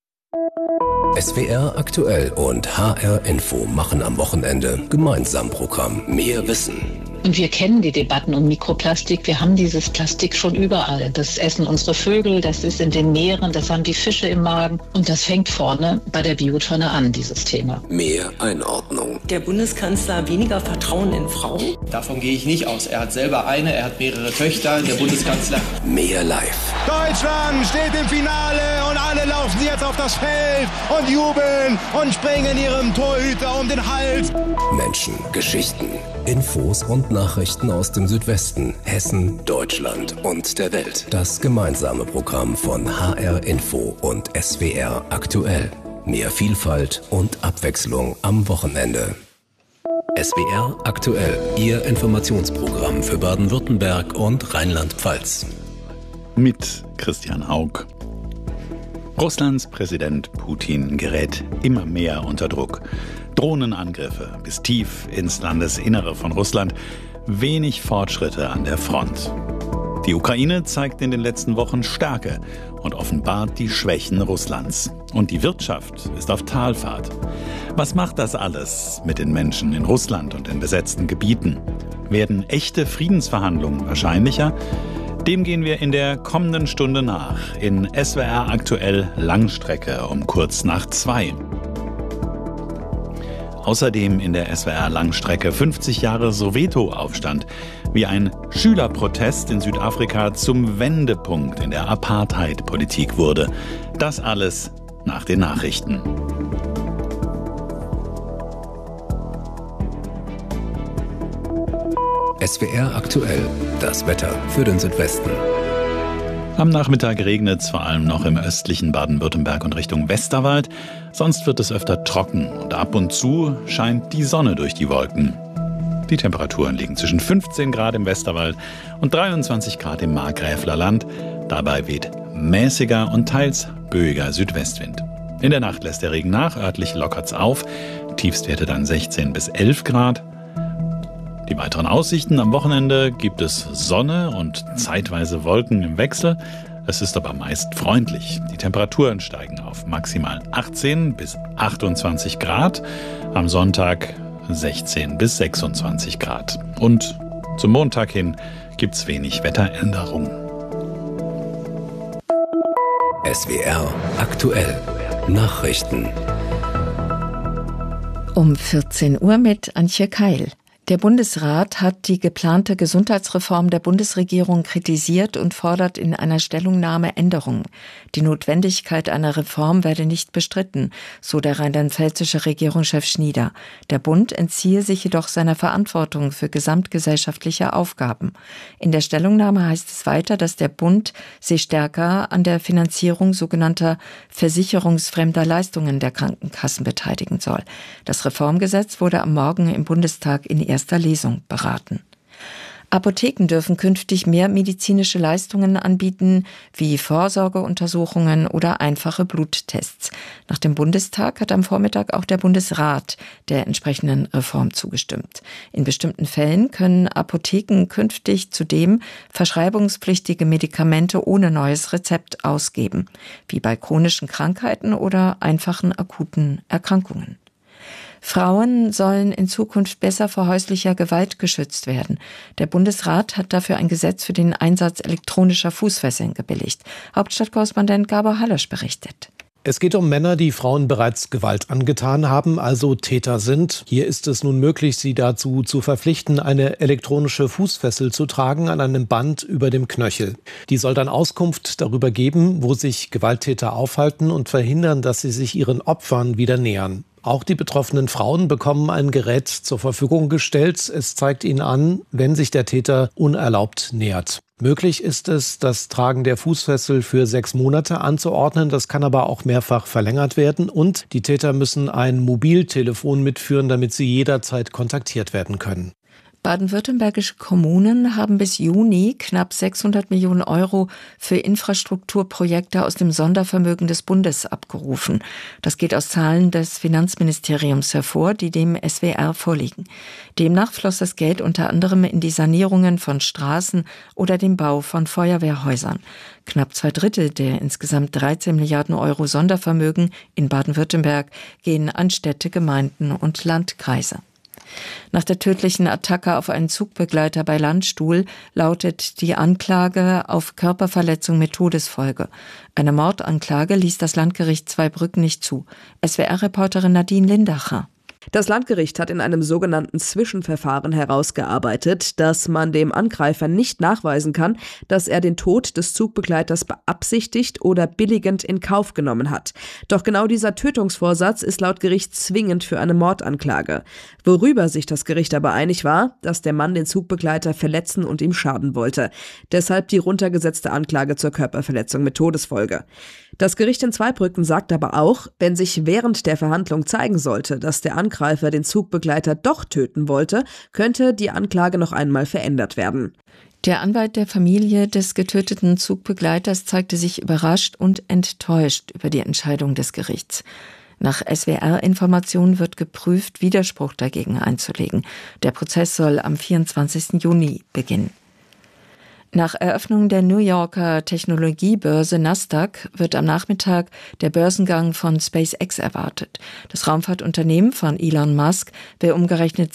SWR aktuell und HR Info machen am Wochenende gemeinsam Programm Mehr Wissen. Und wir kennen die Debatten um Mikroplastik. Wir haben dieses Plastik schon überall. Das essen unsere Vögel, das ist in den Meeren, das haben die Fische im Magen. Und das fängt vorne bei der Biotonne an, dieses Thema. Mehr Einordnung. Der Bundeskanzler weniger Vertrauen in Frauen? Davon gehe ich nicht aus. Er hat selber eine, er hat mehrere Töchter, der Bundeskanzler. Mehr live. Deutschland steht im Finale und alle laufen jetzt auf das Feld und jubeln und springen ihrem Torhüter um den Hals. Menschen, Geschichten, Infos und Nachrichten aus dem Südwesten, Hessen, Deutschland und der Welt. Das gemeinsame Programm von HR Info und SWR aktuell. Mehr Vielfalt und Abwechslung am Wochenende. SWR aktuell, Ihr Informationsprogramm für Baden-Württemberg und Rheinland-Pfalz. Mit Christian Haug. Russlands Präsident Putin gerät immer mehr unter Druck. Drohnenangriffe bis tief ins Landesinnere von Russland. Wenig Fortschritte an der Front. Die Ukraine zeigt in den letzten Wochen Stärke und offenbart die Schwächen Russlands. Und die Wirtschaft ist auf Talfahrt. Was macht das alles mit den Menschen in Russland und in besetzten Gebieten? Werden echte Friedensverhandlungen wahrscheinlicher? Dem gehen wir in der kommenden Stunde nach. In SWR aktuell Langstrecke um kurz nach 2. Außerdem in der SWR Langstrecke 50 Jahre Soweto-Aufstand, wie ein Schülerprotest in Südafrika zum Wendepunkt in der Apartheid-Politik wurde. Das alles nach den Nachrichten. SWR aktuell, das Wetter für den Südwesten. Am Nachmittag regnet es vor allem noch im östlichen Baden-Württemberg und Richtung Westerwald. Sonst wird es öfter trocken und ab und zu scheint die Sonne durch die Wolken. Die Temperaturen liegen zwischen 15 Grad im Westerwald und 23 Grad im Markgräfler Land. Dabei weht mäßiger und teils böiger Südwestwind. In der Nacht lässt der Regen nach, örtlich lockert's auf. Tiefstwerte dann 16 bis 11 Grad. Die weiteren Aussichten: am Wochenende gibt es Sonne und zeitweise Wolken im Wechsel. Es ist aber meist freundlich. Die Temperaturen steigen auf maximal 18 bis 28 Grad. Am Sonntag 16 bis 26 Grad. Und zum Montag hin gibt es wenig Wetteränderungen. SWR aktuell Nachrichten. Um 14 Uhr mit Antje Keil. Der Bundesrat hat die geplante Gesundheitsreform der Bundesregierung kritisiert und fordert in einer Stellungnahme Änderungen. Die Notwendigkeit einer Reform werde nicht bestritten, so der rheinland-pfälzische Regierungschef Schnieder. Der Bund entziehe sich jedoch seiner Verantwortung für gesamtgesellschaftliche Aufgaben. In der Stellungnahme heißt es weiter, dass der Bund sich stärker an der Finanzierung sogenannter versicherungsfremder Leistungen der Krankenkassen beteiligen soll. Das Reformgesetz wurde am Morgen im Bundestag in erster Lesung beraten. Apotheken dürfen künftig mehr medizinische Leistungen anbieten, wie Vorsorgeuntersuchungen oder einfache Bluttests. Nach dem Bundestag hat am Vormittag auch der Bundesrat der entsprechenden Reform zugestimmt. In bestimmten Fällen können Apotheken künftig zudem verschreibungspflichtige Medikamente ohne neues Rezept ausgeben, wie bei chronischen Krankheiten oder einfachen akuten Erkrankungen. Frauen sollen in Zukunft besser vor häuslicher Gewalt geschützt werden. Der Bundesrat hat dafür ein Gesetz für den Einsatz elektronischer Fußfesseln gebilligt. Hauptstadtkorrespondent Gabor Hallesch berichtet. Es geht um Männer, die Frauen bereits Gewalt angetan haben, also Täter sind. Hier ist es nun möglich, sie dazu zu verpflichten, eine elektronische Fußfessel zu tragen an einem Band über dem Knöchel. Die soll dann Auskunft darüber geben, wo sich Gewalttäter aufhalten und verhindern, dass sie sich ihren Opfern wieder nähern. Auch die betroffenen Frauen bekommen ein Gerät zur Verfügung gestellt. Es zeigt ihnen an, wenn sich der Täter unerlaubt nähert. Möglich ist es, das Tragen der Fußfessel für 6 Monate anzuordnen. Das kann aber auch mehrfach verlängert werden. Und die Täter müssen ein Mobiltelefon mitführen, damit sie jederzeit kontaktiert werden können. Baden-württembergische Kommunen haben bis Juni knapp 600 Millionen Euro für Infrastrukturprojekte aus dem Sondervermögen des Bundes abgerufen. Das geht aus Zahlen des Finanzministeriums hervor, die dem SWR vorliegen. Demnach floss das Geld unter anderem in die Sanierungen von Straßen oder den Bau von Feuerwehrhäusern. Knapp 2/3 der insgesamt 13 Milliarden Euro Sondervermögen in Baden-Württemberg gehen an Städte, Gemeinden und Landkreise. Nach der tödlichen Attacke auf einen Zugbegleiter bei Landstuhl lautet die Anklage auf Körperverletzung mit Todesfolge. Eine Mordanklage ließ das Landgericht Zweibrücken nicht zu. SWR-Reporterin Nadine Lindacher. Das Landgericht hat in einem sogenannten Zwischenverfahren herausgearbeitet, dass man dem Angreifer nicht nachweisen kann, dass er den Tod des Zugbegleiters beabsichtigt oder billigend in Kauf genommen hat. Doch genau dieser Tötungsvorsatz ist laut Gericht zwingend für eine Mordanklage. Worüber sich das Gericht aber einig war, dass der Mann den Zugbegleiter verletzen und ihm schaden wollte. Deshalb die runtergesetzte Anklage zur Körperverletzung mit Todesfolge. Das Gericht in Zweibrücken sagt aber auch, wenn sich während der Verhandlung zeigen sollte, dass der Angreifer den Zugbegleiter doch töten wollte, könnte die Anklage noch einmal verändert werden. Der Anwalt der Familie des getöteten Zugbegleiters zeigte sich überrascht und enttäuscht über die Entscheidung des Gerichts. Nach SWR-Informationen wird geprüft, Widerspruch dagegen einzulegen. Der Prozess soll am 24. Juni beginnen. Nach Eröffnung der New Yorker Technologiebörse Nasdaq wird am Nachmittag der Börsengang von SpaceX erwartet. Das Raumfahrtunternehmen von Elon Musk will umgerechnet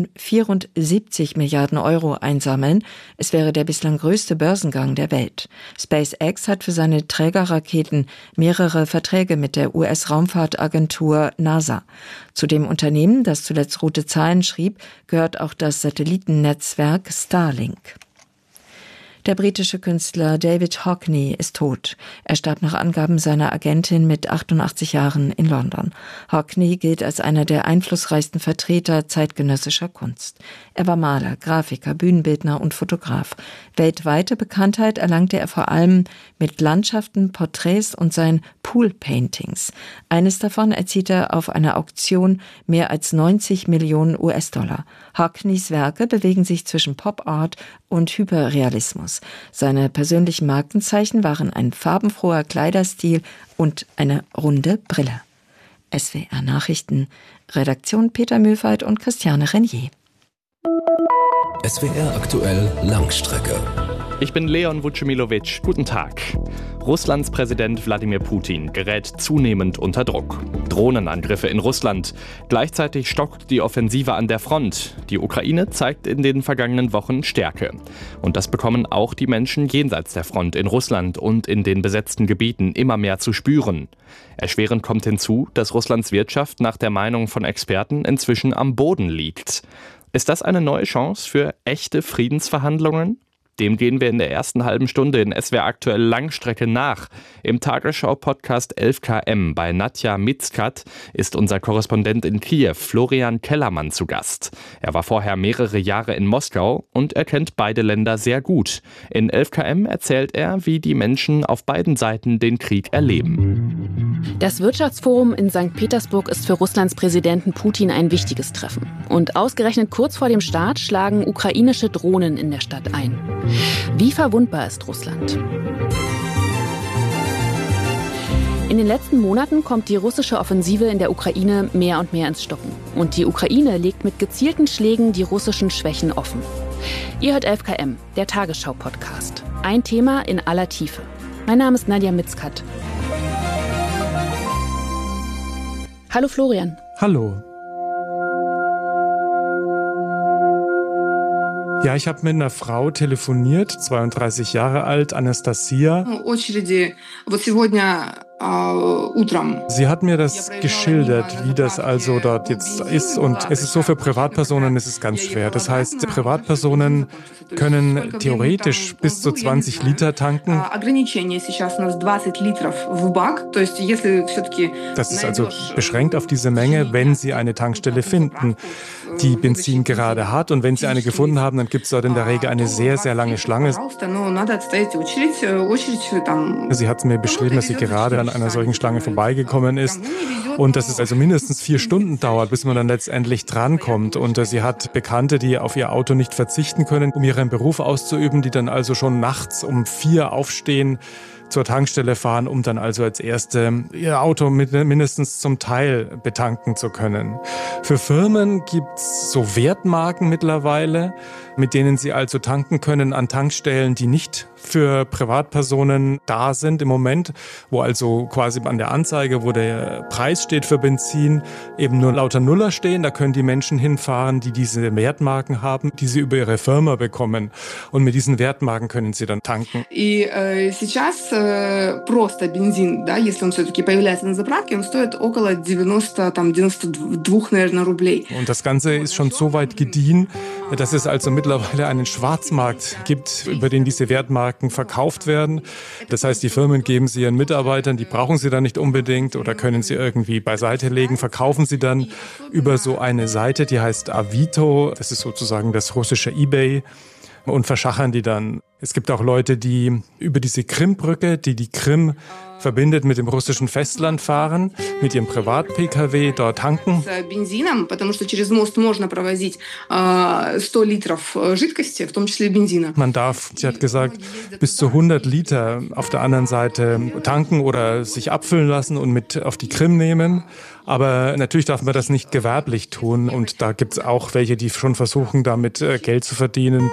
74 Milliarden Euro einsammeln. Es wäre der bislang größte Börsengang der Welt. SpaceX hat für seine Trägerraketen mehrere Verträge mit der US-Raumfahrtagentur NASA. Zu dem Unternehmen, das zuletzt rote Zahlen schrieb, gehört auch das Satellitennetzwerk Starlink. Der britische Künstler David Hockney ist tot. Er starb nach Angaben seiner Agentin mit 88 Jahren in London. Hockney gilt als einer der einflussreichsten Vertreter zeitgenössischer Kunst. Er war Maler, Grafiker, Bühnenbildner und Fotograf. Weltweite Bekanntheit erlangte er vor allem mit Landschaften, Porträts und seinen Pool-Paintings. Eines davon erzielt er auf einer Auktion mehr als 90 Millionen US-Dollar. Hockneys Werke bewegen sich zwischen Pop-Art und Hyperrealismus. Seine persönlichen Markenzeichen waren ein farbenfroher Kleiderstil und eine runde Brille. SWR Nachrichten, Redaktion Peter Mühlfeit und Christiane Renier. SWR aktuell Langstrecke. Ich bin Leon Vucimilowitsch. Guten Tag. Russlands Präsident Wladimir Putin gerät zunehmend unter Druck. Drohnenangriffe in Russland. Gleichzeitig stockt die Offensive an der Front. Die Ukraine zeigt in den vergangenen Wochen Stärke. Und das bekommen auch die Menschen jenseits der Front in Russland und in den besetzten Gebieten immer mehr zu spüren. Erschwerend kommt hinzu, dass Russlands Wirtschaft nach der Meinung von Experten inzwischen am Boden liegt. Ist das eine neue Chance für echte Friedensverhandlungen? Dem gehen wir in der ersten halben Stunde in SWR aktuell Langstrecke nach. Im Tagesschau-Podcast 11KM bei Nadja Mitzkat ist unser Korrespondent in Kiew, Florian Kellermann, zu Gast. Er war vorher mehrere Jahre in Moskau und er kennt beide Länder sehr gut. In 11KM erzählt er, wie die Menschen auf beiden Seiten den Krieg erleben. Das Wirtschaftsforum in St. Petersburg ist für Russlands Präsidenten Putin ein wichtiges Treffen. Und ausgerechnet kurz vor dem Start schlagen ukrainische Drohnen in der Stadt ein. Wie verwundbar ist Russland? In den letzten Monaten kommt die russische Offensive in der Ukraine mehr und mehr ins Stocken. Und die Ukraine legt mit gezielten Schlägen die russischen Schwächen offen. Ihr hört 11KM, der Tagesschau-Podcast. Ein Thema in aller Tiefe. Mein Name ist Nadja Mitzkat. Hallo Florian. Hallo. Ja, ich habe mit einer Frau telefoniert, 32 Jahre alt, Anastasia. Sie hat mir das geschildert, wie das also dort jetzt ist. Und es ist so, für Privatpersonen ist es ganz schwer. Das heißt, Privatpersonen können theoretisch bis zu 20 Liter tanken. Das ist also beschränkt auf diese Menge, wenn Sie eine Tankstelle finden, die Benzin gerade hat. Und wenn Sie eine gefunden haben, dann gibt es dort in der Regel eine sehr, sehr lange Schlange. Sie hat mir beschrieben, dass sie gerade an an einer solchen Schlange vorbeigekommen ist. Und dass es also mindestens 4 Stunden dauert, bis man dann letztendlich drankommt. Und sie hat Bekannte, die auf ihr Auto nicht verzichten können, um ihren Beruf auszuüben, die dann also schon nachts um 4 aufstehen, zur Tankstelle fahren, um dann also als Erste ihr Auto mindestens zum Teil betanken zu können. Für Firmen gibt's so Wertmarken mittlerweile, mit denen sie also tanken können an Tankstellen, die nicht für Privatpersonen da sind im Moment, wo also quasi an der Anzeige, wo der Preis steht für Benzin, eben nur lauter Nuller stehen. Da können die Menschen hinfahren, die diese Wertmarken haben, die sie über ihre Firma bekommen. Und mit diesen Wertmarken können sie dann tanken. Просто бензин, да, если он все-таки появляется на заправке, он стоит около 92, наверное, рублей. Und das Ganze ist schon so weit gediehen, dass es also mittlerweile einen Schwarzmarkt gibt, über den diese Wertmarken verkauft werden. Das heißt, die Firmen geben sie ihren Mitarbeitern, die brauchen sie dann nicht unbedingt oder können sie irgendwie beiseite legen, verkaufen sie dann über so eine Seite, die heißt Avito. Das ist sozusagen das russische eBay. Und verschachern die dann. Es gibt auch Leute, die über diese Krimbrücke, die die Krim verbindet mit dem russischen Festland fahren, mit ihrem Privat-Pkw dort tanken. Man darf, sie hat gesagt, bis zu 100 Liter auf der anderen Seite tanken oder sich abfüllen lassen und mit auf die Krim nehmen. Aber natürlich darf man das nicht gewerblich tun. Und da gibt es auch welche, die schon versuchen, damit Geld zu verdienen.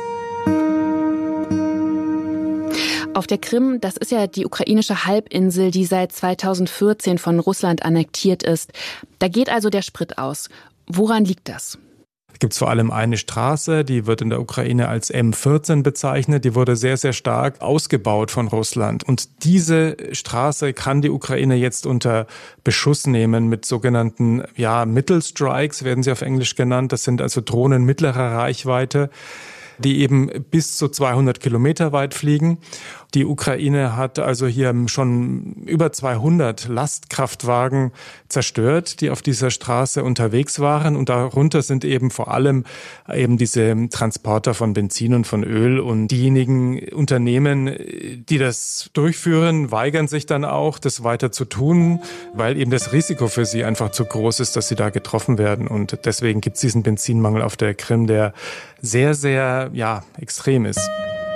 Auf der Krim, das ist ja die ukrainische Halbinsel, die seit 2014 von Russland annektiert ist. Da geht also der Sprit aus. Woran liegt das? Es gibt vor allem eine Straße, die wird in der Ukraine als M14 bezeichnet. Die wurde sehr, sehr stark ausgebaut von Russland. Und diese Straße kann die Ukraine jetzt unter Beschuss nehmen mit sogenannten Mittelstrikes, werden sie auf Englisch genannt. Das sind also Drohnen mittlerer Reichweite, die eben bis zu 200 Kilometer weit fliegen. Die Ukraine hat also hier schon über 200 Lastkraftwagen zerstört, die auf dieser Straße unterwegs waren. Und darunter sind eben vor allem eben diese Transporter von Benzin und von Öl. Und diejenigen Unternehmen, die das durchführen, weigern sich dann auch, das weiter zu tun, weil eben das Risiko für sie einfach zu groß ist, dass sie da getroffen werden. Und deswegen gibt es diesen Benzinmangel auf der Krim, der sehr, sehr extrem ist.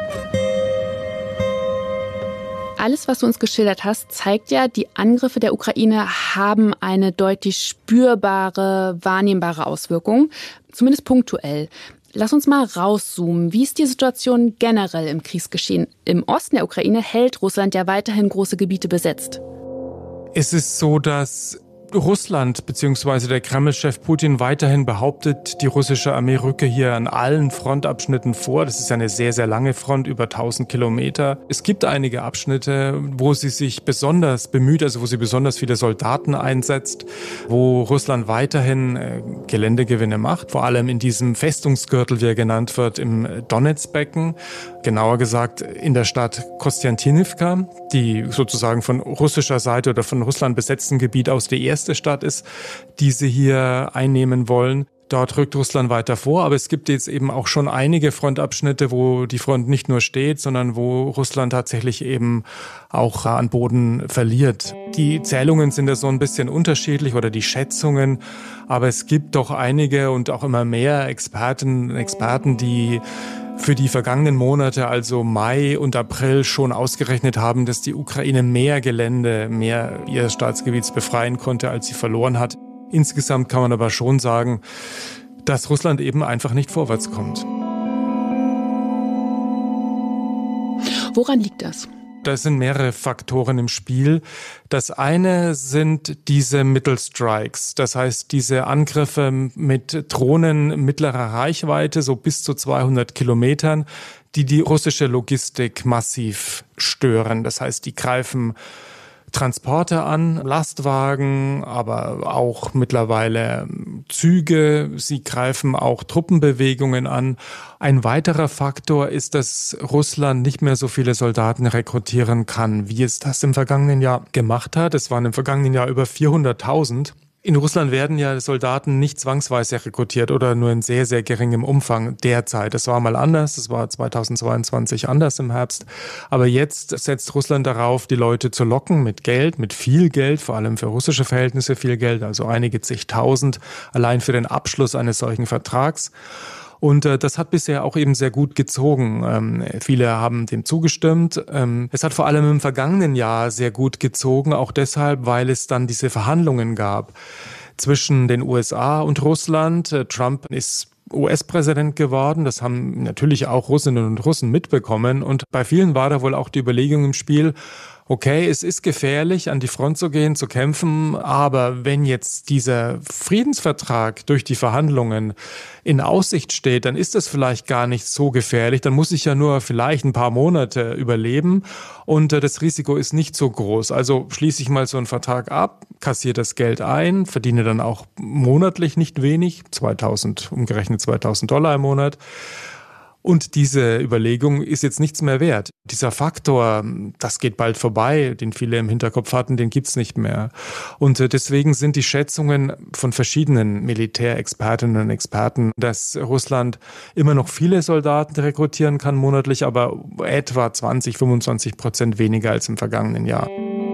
Alles, was du uns geschildert hast, zeigt ja, die Angriffe der Ukraine haben eine deutlich spürbare, wahrnehmbare Auswirkung, zumindest punktuell. Lass uns mal rauszoomen. Wie ist die Situation generell im Kriegsgeschehen? Im Osten der Ukraine hält Russland ja weiterhin große Gebiete besetzt. Es ist so, dass Russland bzw. der Kreml-Chef Putin weiterhin behauptet, die russische Armee rücke hier an allen Frontabschnitten vor. Das ist eine sehr, sehr lange Front, über 1000 Kilometer. Es gibt einige Abschnitte, wo sie sich besonders bemüht, also wo sie besonders viele Soldaten einsetzt, wo Russland weiterhin Geländegewinne macht. Vor allem in diesem Festungsgürtel, wie er genannt wird, im Donetsbecken. Genauer gesagt in der Stadt Kostiantynivka, die sozusagen von russischer Seite oder von Russland besetzten Gebiet aus die erste Stadt ist, die sie hier einnehmen wollen. Dort rückt Russland weiter vor, aber es gibt jetzt eben auch schon einige Frontabschnitte, wo die Front nicht nur steht, sondern wo Russland tatsächlich eben auch an Boden verliert. Die Zählungen sind ja so ein bisschen unterschiedlich oder die Schätzungen, aber es gibt doch einige und auch immer mehr Experten, die für die vergangenen Monate, also Mai und April, schon ausgerechnet haben, dass die Ukraine mehr Gelände, mehr ihres Staatsgebiets befreien konnte, als sie verloren hat. Insgesamt kann man aber schon sagen, dass Russland eben einfach nicht vorwärts kommt. Woran liegt das? Da sind mehrere Faktoren im Spiel. Das eine sind diese Mittelstrikes, das heißt diese Angriffe mit Drohnen mittlerer Reichweite, so bis zu 200 Kilometern, die russische Logistik massiv stören. Das heißt, die greifen Transporter an, Lastwagen, aber auch mittlerweile Züge. Sie greifen auch Truppenbewegungen an. Ein weiterer Faktor ist, dass Russland nicht mehr so viele Soldaten rekrutieren kann, wie es das im vergangenen Jahr gemacht hat. Es waren im vergangenen Jahr über 400.000. In Russland werden ja Soldaten nicht zwangsweise rekrutiert oder nur in sehr, sehr geringem Umfang derzeit. Das war mal anders, das war 2022 anders im Herbst. Aber jetzt setzt Russland darauf, die Leute zu locken mit Geld, mit viel Geld, vor allem für russische Verhältnisse viel Geld, also einige zigtausend allein für den Abschluss eines solchen Vertrags. Und das hat bisher auch eben sehr gut gezogen. Viele haben dem zugestimmt. Es hat vor allem im vergangenen Jahr sehr gut gezogen, auch deshalb, weil es dann diese Verhandlungen gab zwischen den USA und Russland. Trump ist US-Präsident geworden. Das haben natürlich auch Russinnen und Russen mitbekommen. Und bei vielen war da wohl auch die Überlegung im Spiel, okay, es ist gefährlich, an die Front zu gehen, zu kämpfen, aber wenn jetzt dieser Friedensvertrag durch die Verhandlungen in Aussicht steht, dann ist das vielleicht gar nicht so gefährlich. Dann muss ich ja nur vielleicht ein paar Monate überleben und das Risiko ist nicht so groß. Also schließe ich mal so einen Vertrag ab, kassiere das Geld ein, verdiene dann auch monatlich nicht wenig, umgerechnet $2.000 im Monat. Und diese Überlegung ist jetzt nichts mehr wert. Dieser Faktor, das geht bald vorbei, den viele im Hinterkopf hatten, den gibt's nicht mehr. Und deswegen sind die Schätzungen von verschiedenen Militärexpertinnen und Experten, dass Russland immer noch viele Soldaten rekrutieren kann monatlich, aber etwa 20-25% weniger als im vergangenen Jahr.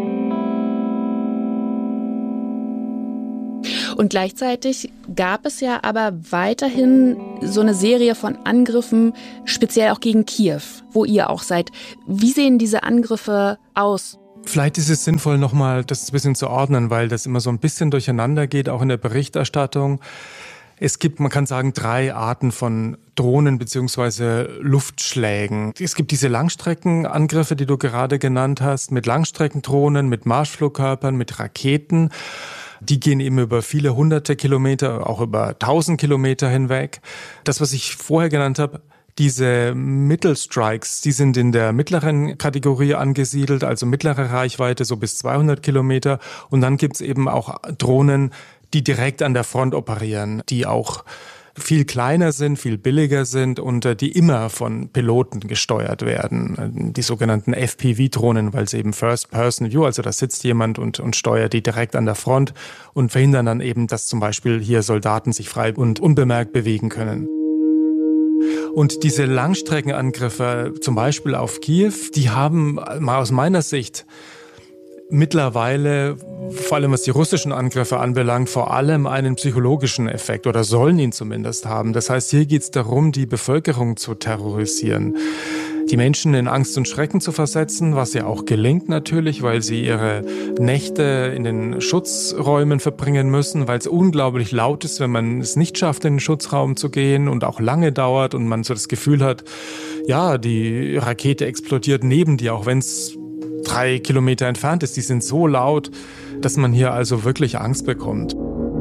Und gleichzeitig gab es ja aber weiterhin so eine Serie von Angriffen, speziell auch gegen Kiew, wo ihr auch seid. Wie sehen diese Angriffe aus? Vielleicht ist es sinnvoll, nochmal das ein bisschen zu ordnen, weil das immer so ein bisschen durcheinander geht, auch in der Berichterstattung. Es gibt, man kann sagen, 3 Arten von Drohnen bzw. Luftschlägen. Es gibt diese Langstreckenangriffe, die du gerade genannt hast, mit Langstreckendrohnen, mit Marschflugkörpern, mit Raketen. Die gehen eben über viele hunderte Kilometer, auch über 1000 Kilometer hinweg. Das, was ich vorher genannt habe, diese Mittelstrikes, die sind in der mittleren Kategorie angesiedelt, also mittlere Reichweite, so bis 200 Kilometer. Und dann gibt's eben auch Drohnen, die direkt an der Front operieren, die auch viel kleiner sind, viel billiger sind und die immer von Piloten gesteuert werden. Die sogenannten FPV-Drohnen, weil sie eben First-Person-View, also da sitzt jemand und steuert die direkt an der Front und verhindern dann eben, dass zum Beispiel hier Soldaten sich frei und unbemerkt bewegen können. Und diese Langstreckenangriffe, zum Beispiel auf Kiew, die haben mal aus meiner Sicht mittlerweile, vor allem was die russischen Angriffe anbelangt, vor allem einen psychologischen Effekt oder sollen ihn zumindest haben. Das heißt, hier geht es darum, die Bevölkerung zu terrorisieren, die Menschen in Angst und Schrecken zu versetzen, was ja auch gelingt natürlich, weil sie ihre Nächte in den Schutzräumen verbringen müssen, weil es unglaublich laut ist, wenn man es nicht schafft, in den Schutzraum zu gehen und auch lange dauert und man so das Gefühl hat, ja, die Rakete explodiert neben dir, auch wenn es 3 Kilometer entfernt ist. Die sind so laut, dass man hier also wirklich Angst bekommt.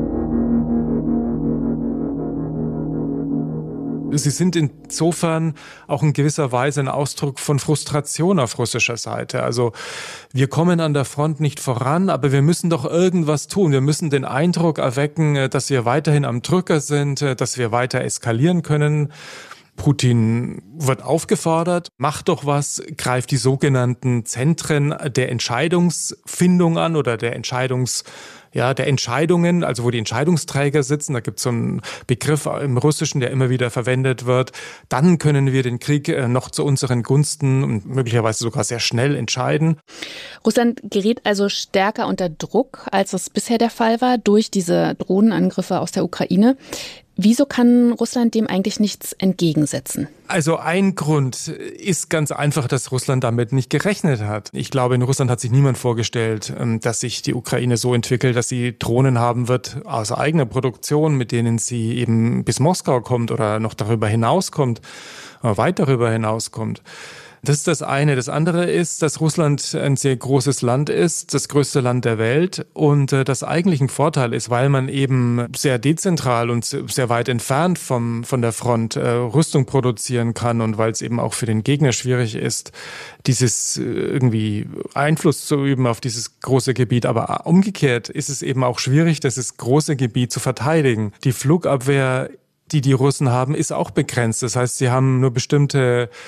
Sie sind insofern auch in gewisser Weise ein Ausdruck von Frustration auf russischer Seite. Also wir kommen an der Front nicht voran, aber wir müssen doch irgendwas tun. Wir müssen den Eindruck erwecken, dass wir weiterhin am Drücker sind, dass wir weiter eskalieren können. Putin wird aufgefordert, macht doch was, greift die sogenannten Zentren der Entscheidungsfindung an oder der Entscheidungen, also wo die Entscheidungsträger sitzen. Da gibt es so einen Begriff im Russischen, der immer wieder verwendet wird. Dann können wir den Krieg noch zu unseren Gunsten und möglicherweise sogar sehr schnell entscheiden. Russland gerät also stärker unter Druck, als es bisher der Fall war, durch diese Drohnenangriffe aus der Ukraine. Wieso kann Russland dem eigentlich nichts entgegensetzen? Also ein Grund ist ganz einfach, dass Russland damit nicht gerechnet hat. Ich glaube, in Russland hat sich niemand vorgestellt, dass sich die Ukraine so entwickelt, dass sie Drohnen haben wird aus eigener Produktion, mit denen sie eben bis Moskau kommt oder noch darüber hinauskommt, weit darüber hinauskommt. Das ist das eine. Das andere ist, dass Russland ein sehr großes Land ist, das größte Land der Welt und das eigentlich ein Vorteil ist, weil man eben sehr dezentral und sehr weit entfernt von der Front Rüstung produzieren kann und weil es eben auch für den Gegner schwierig ist, dieses irgendwie Einfluss zu üben auf dieses große Gebiet. Aber umgekehrt ist es eben auch schwierig, dieses große Gebiet zu verteidigen. Die Flugabwehr, die Russen haben, ist auch begrenzt. Das heißt, sie haben nur bestimmte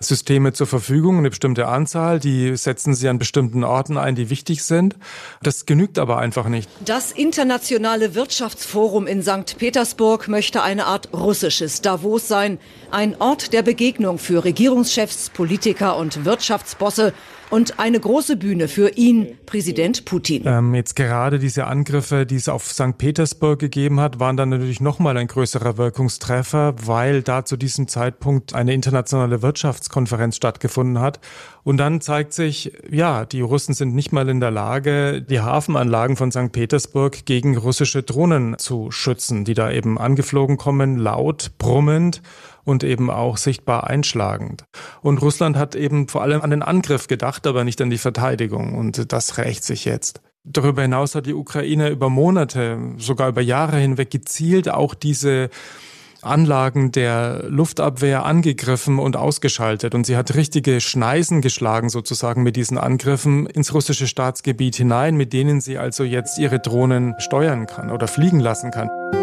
Systeme zur Verfügung, eine bestimmte Anzahl, die setzen sie an bestimmten Orten ein, die wichtig sind. Das genügt aber einfach nicht. Das Internationale Wirtschaftsforum in St. Petersburg möchte eine Art russisches Davos sein. Ein Ort der Begegnung für Regierungschefs, Politiker und Wirtschaftsbosse und eine große Bühne für ihn, Präsident Putin. Jetzt gerade diese Angriffe, die es auf St. Petersburg gegeben hat, waren dann natürlich nochmal ein größerer Wirkungstreffer, weil da zu diesem Zeitpunkt eine internationale Wirtschaftskonferenz stattgefunden hat. Und dann zeigt sich, ja, die Russen sind nicht mal in der Lage, die Hafenanlagen von St. Petersburg gegen russische Drohnen zu schützen, die da eben angeflogen kommen, laut, brummend und eben auch sichtbar einschlagend. Und Russland hat eben vor allem an den Angriff gedacht, aber nicht an die Verteidigung. Und das rächt sich jetzt. Darüber hinaus hat die Ukraine über Monate, sogar über Jahre hinweg gezielt auch diese Anlagen der Luftabwehr angegriffen und ausgeschaltet. Und sie hat richtige Schneisen geschlagen sozusagen mit diesen Angriffen ins russische Staatsgebiet hinein, mit denen sie also jetzt ihre Drohnen steuern kann oder fliegen lassen kann.